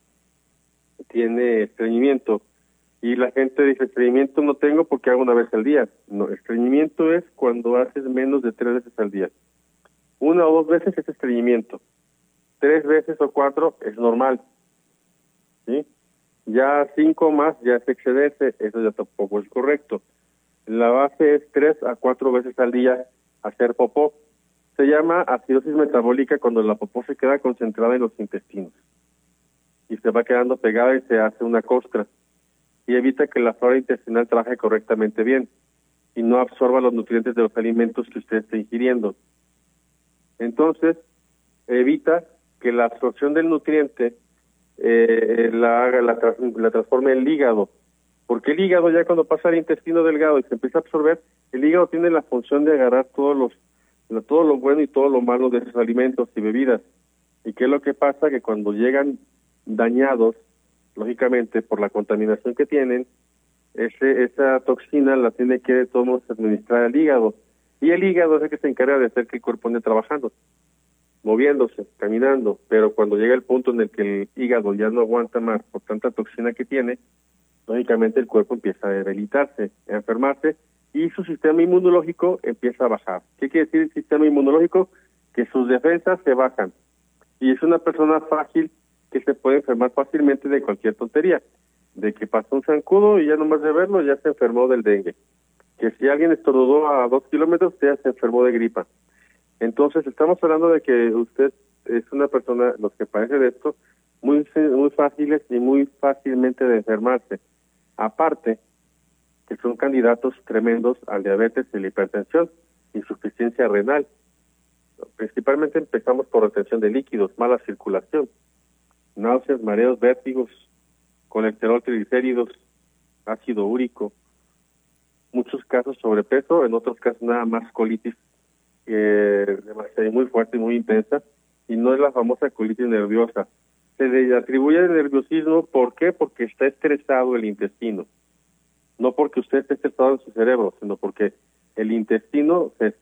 S12: tiene estreñimiento, y la gente dice, estreñimiento no tengo porque hago una vez al día. No, estreñimiento es cuando haces menos de tres veces al día. Una o dos veces es estreñimiento. Tres veces o cuatro es normal. ¿Sí? Ya cinco más ya es excederse, eso ya tampoco es correcto. La base es tres a cuatro veces al día hacer popó. Se llama acidosis metabólica cuando la popó se queda concentrada en los intestinos y se va quedando pegada y se hace una costra y evita que la flora intestinal trabaje correctamente bien y no absorba los nutrientes de los alimentos que usted esté ingiriendo. Entonces, evita que la absorción del nutriente eh, la haga, la, la transforme el hígado. Porque el hígado ya cuando pasa al intestino delgado y se empieza a absorber, el hígado tiene la función de agarrar todos los, todo lo bueno y todo lo malo de esos alimentos y bebidas. ¿Y qué es lo que pasa? Que cuando llegan dañados, lógicamente por la contaminación que tienen, ese, esa toxina la tiene que de todos modos administrar el hígado. Y el hígado es el que se encarga de hacer que el cuerpo ande trabajando, moviéndose, caminando. Pero cuando llega el punto en el que el hígado ya no aguanta más por tanta toxina que tiene, lógicamente el cuerpo empieza a debilitarse, a enfermarse, y su sistema inmunológico empieza a bajar. ¿Qué quiere decir el sistema inmunológico? Que sus defensas se bajan. Y es una persona frágil que se puede enfermar fácilmente de cualquier tontería. De que pasó un zancudo y ya nomás de verlo ya se enfermó del dengue. Que si alguien estornudó a dos kilómetros ya se enfermó de gripa. Entonces estamos hablando de que usted es una persona, los que padecen de esto, muy, muy fáciles y muy fácilmente de enfermarse. Aparte, que son candidatos tremendos al diabetes y la hipertensión, insuficiencia renal. Principalmente empezamos por retención de líquidos, mala circulación, náuseas, mareos, vértigos, colesterol, triglicéridos, ácido úrico, muchos casos sobrepeso, en otros casos nada más colitis eh, demasiado muy fuerte y muy intensa, y no es la famosa colitis nerviosa. Se le atribuye el nerviosismo, ¿por qué? Porque está estresado el intestino. No porque usted esté estresado en su cerebro, sino porque el intestino se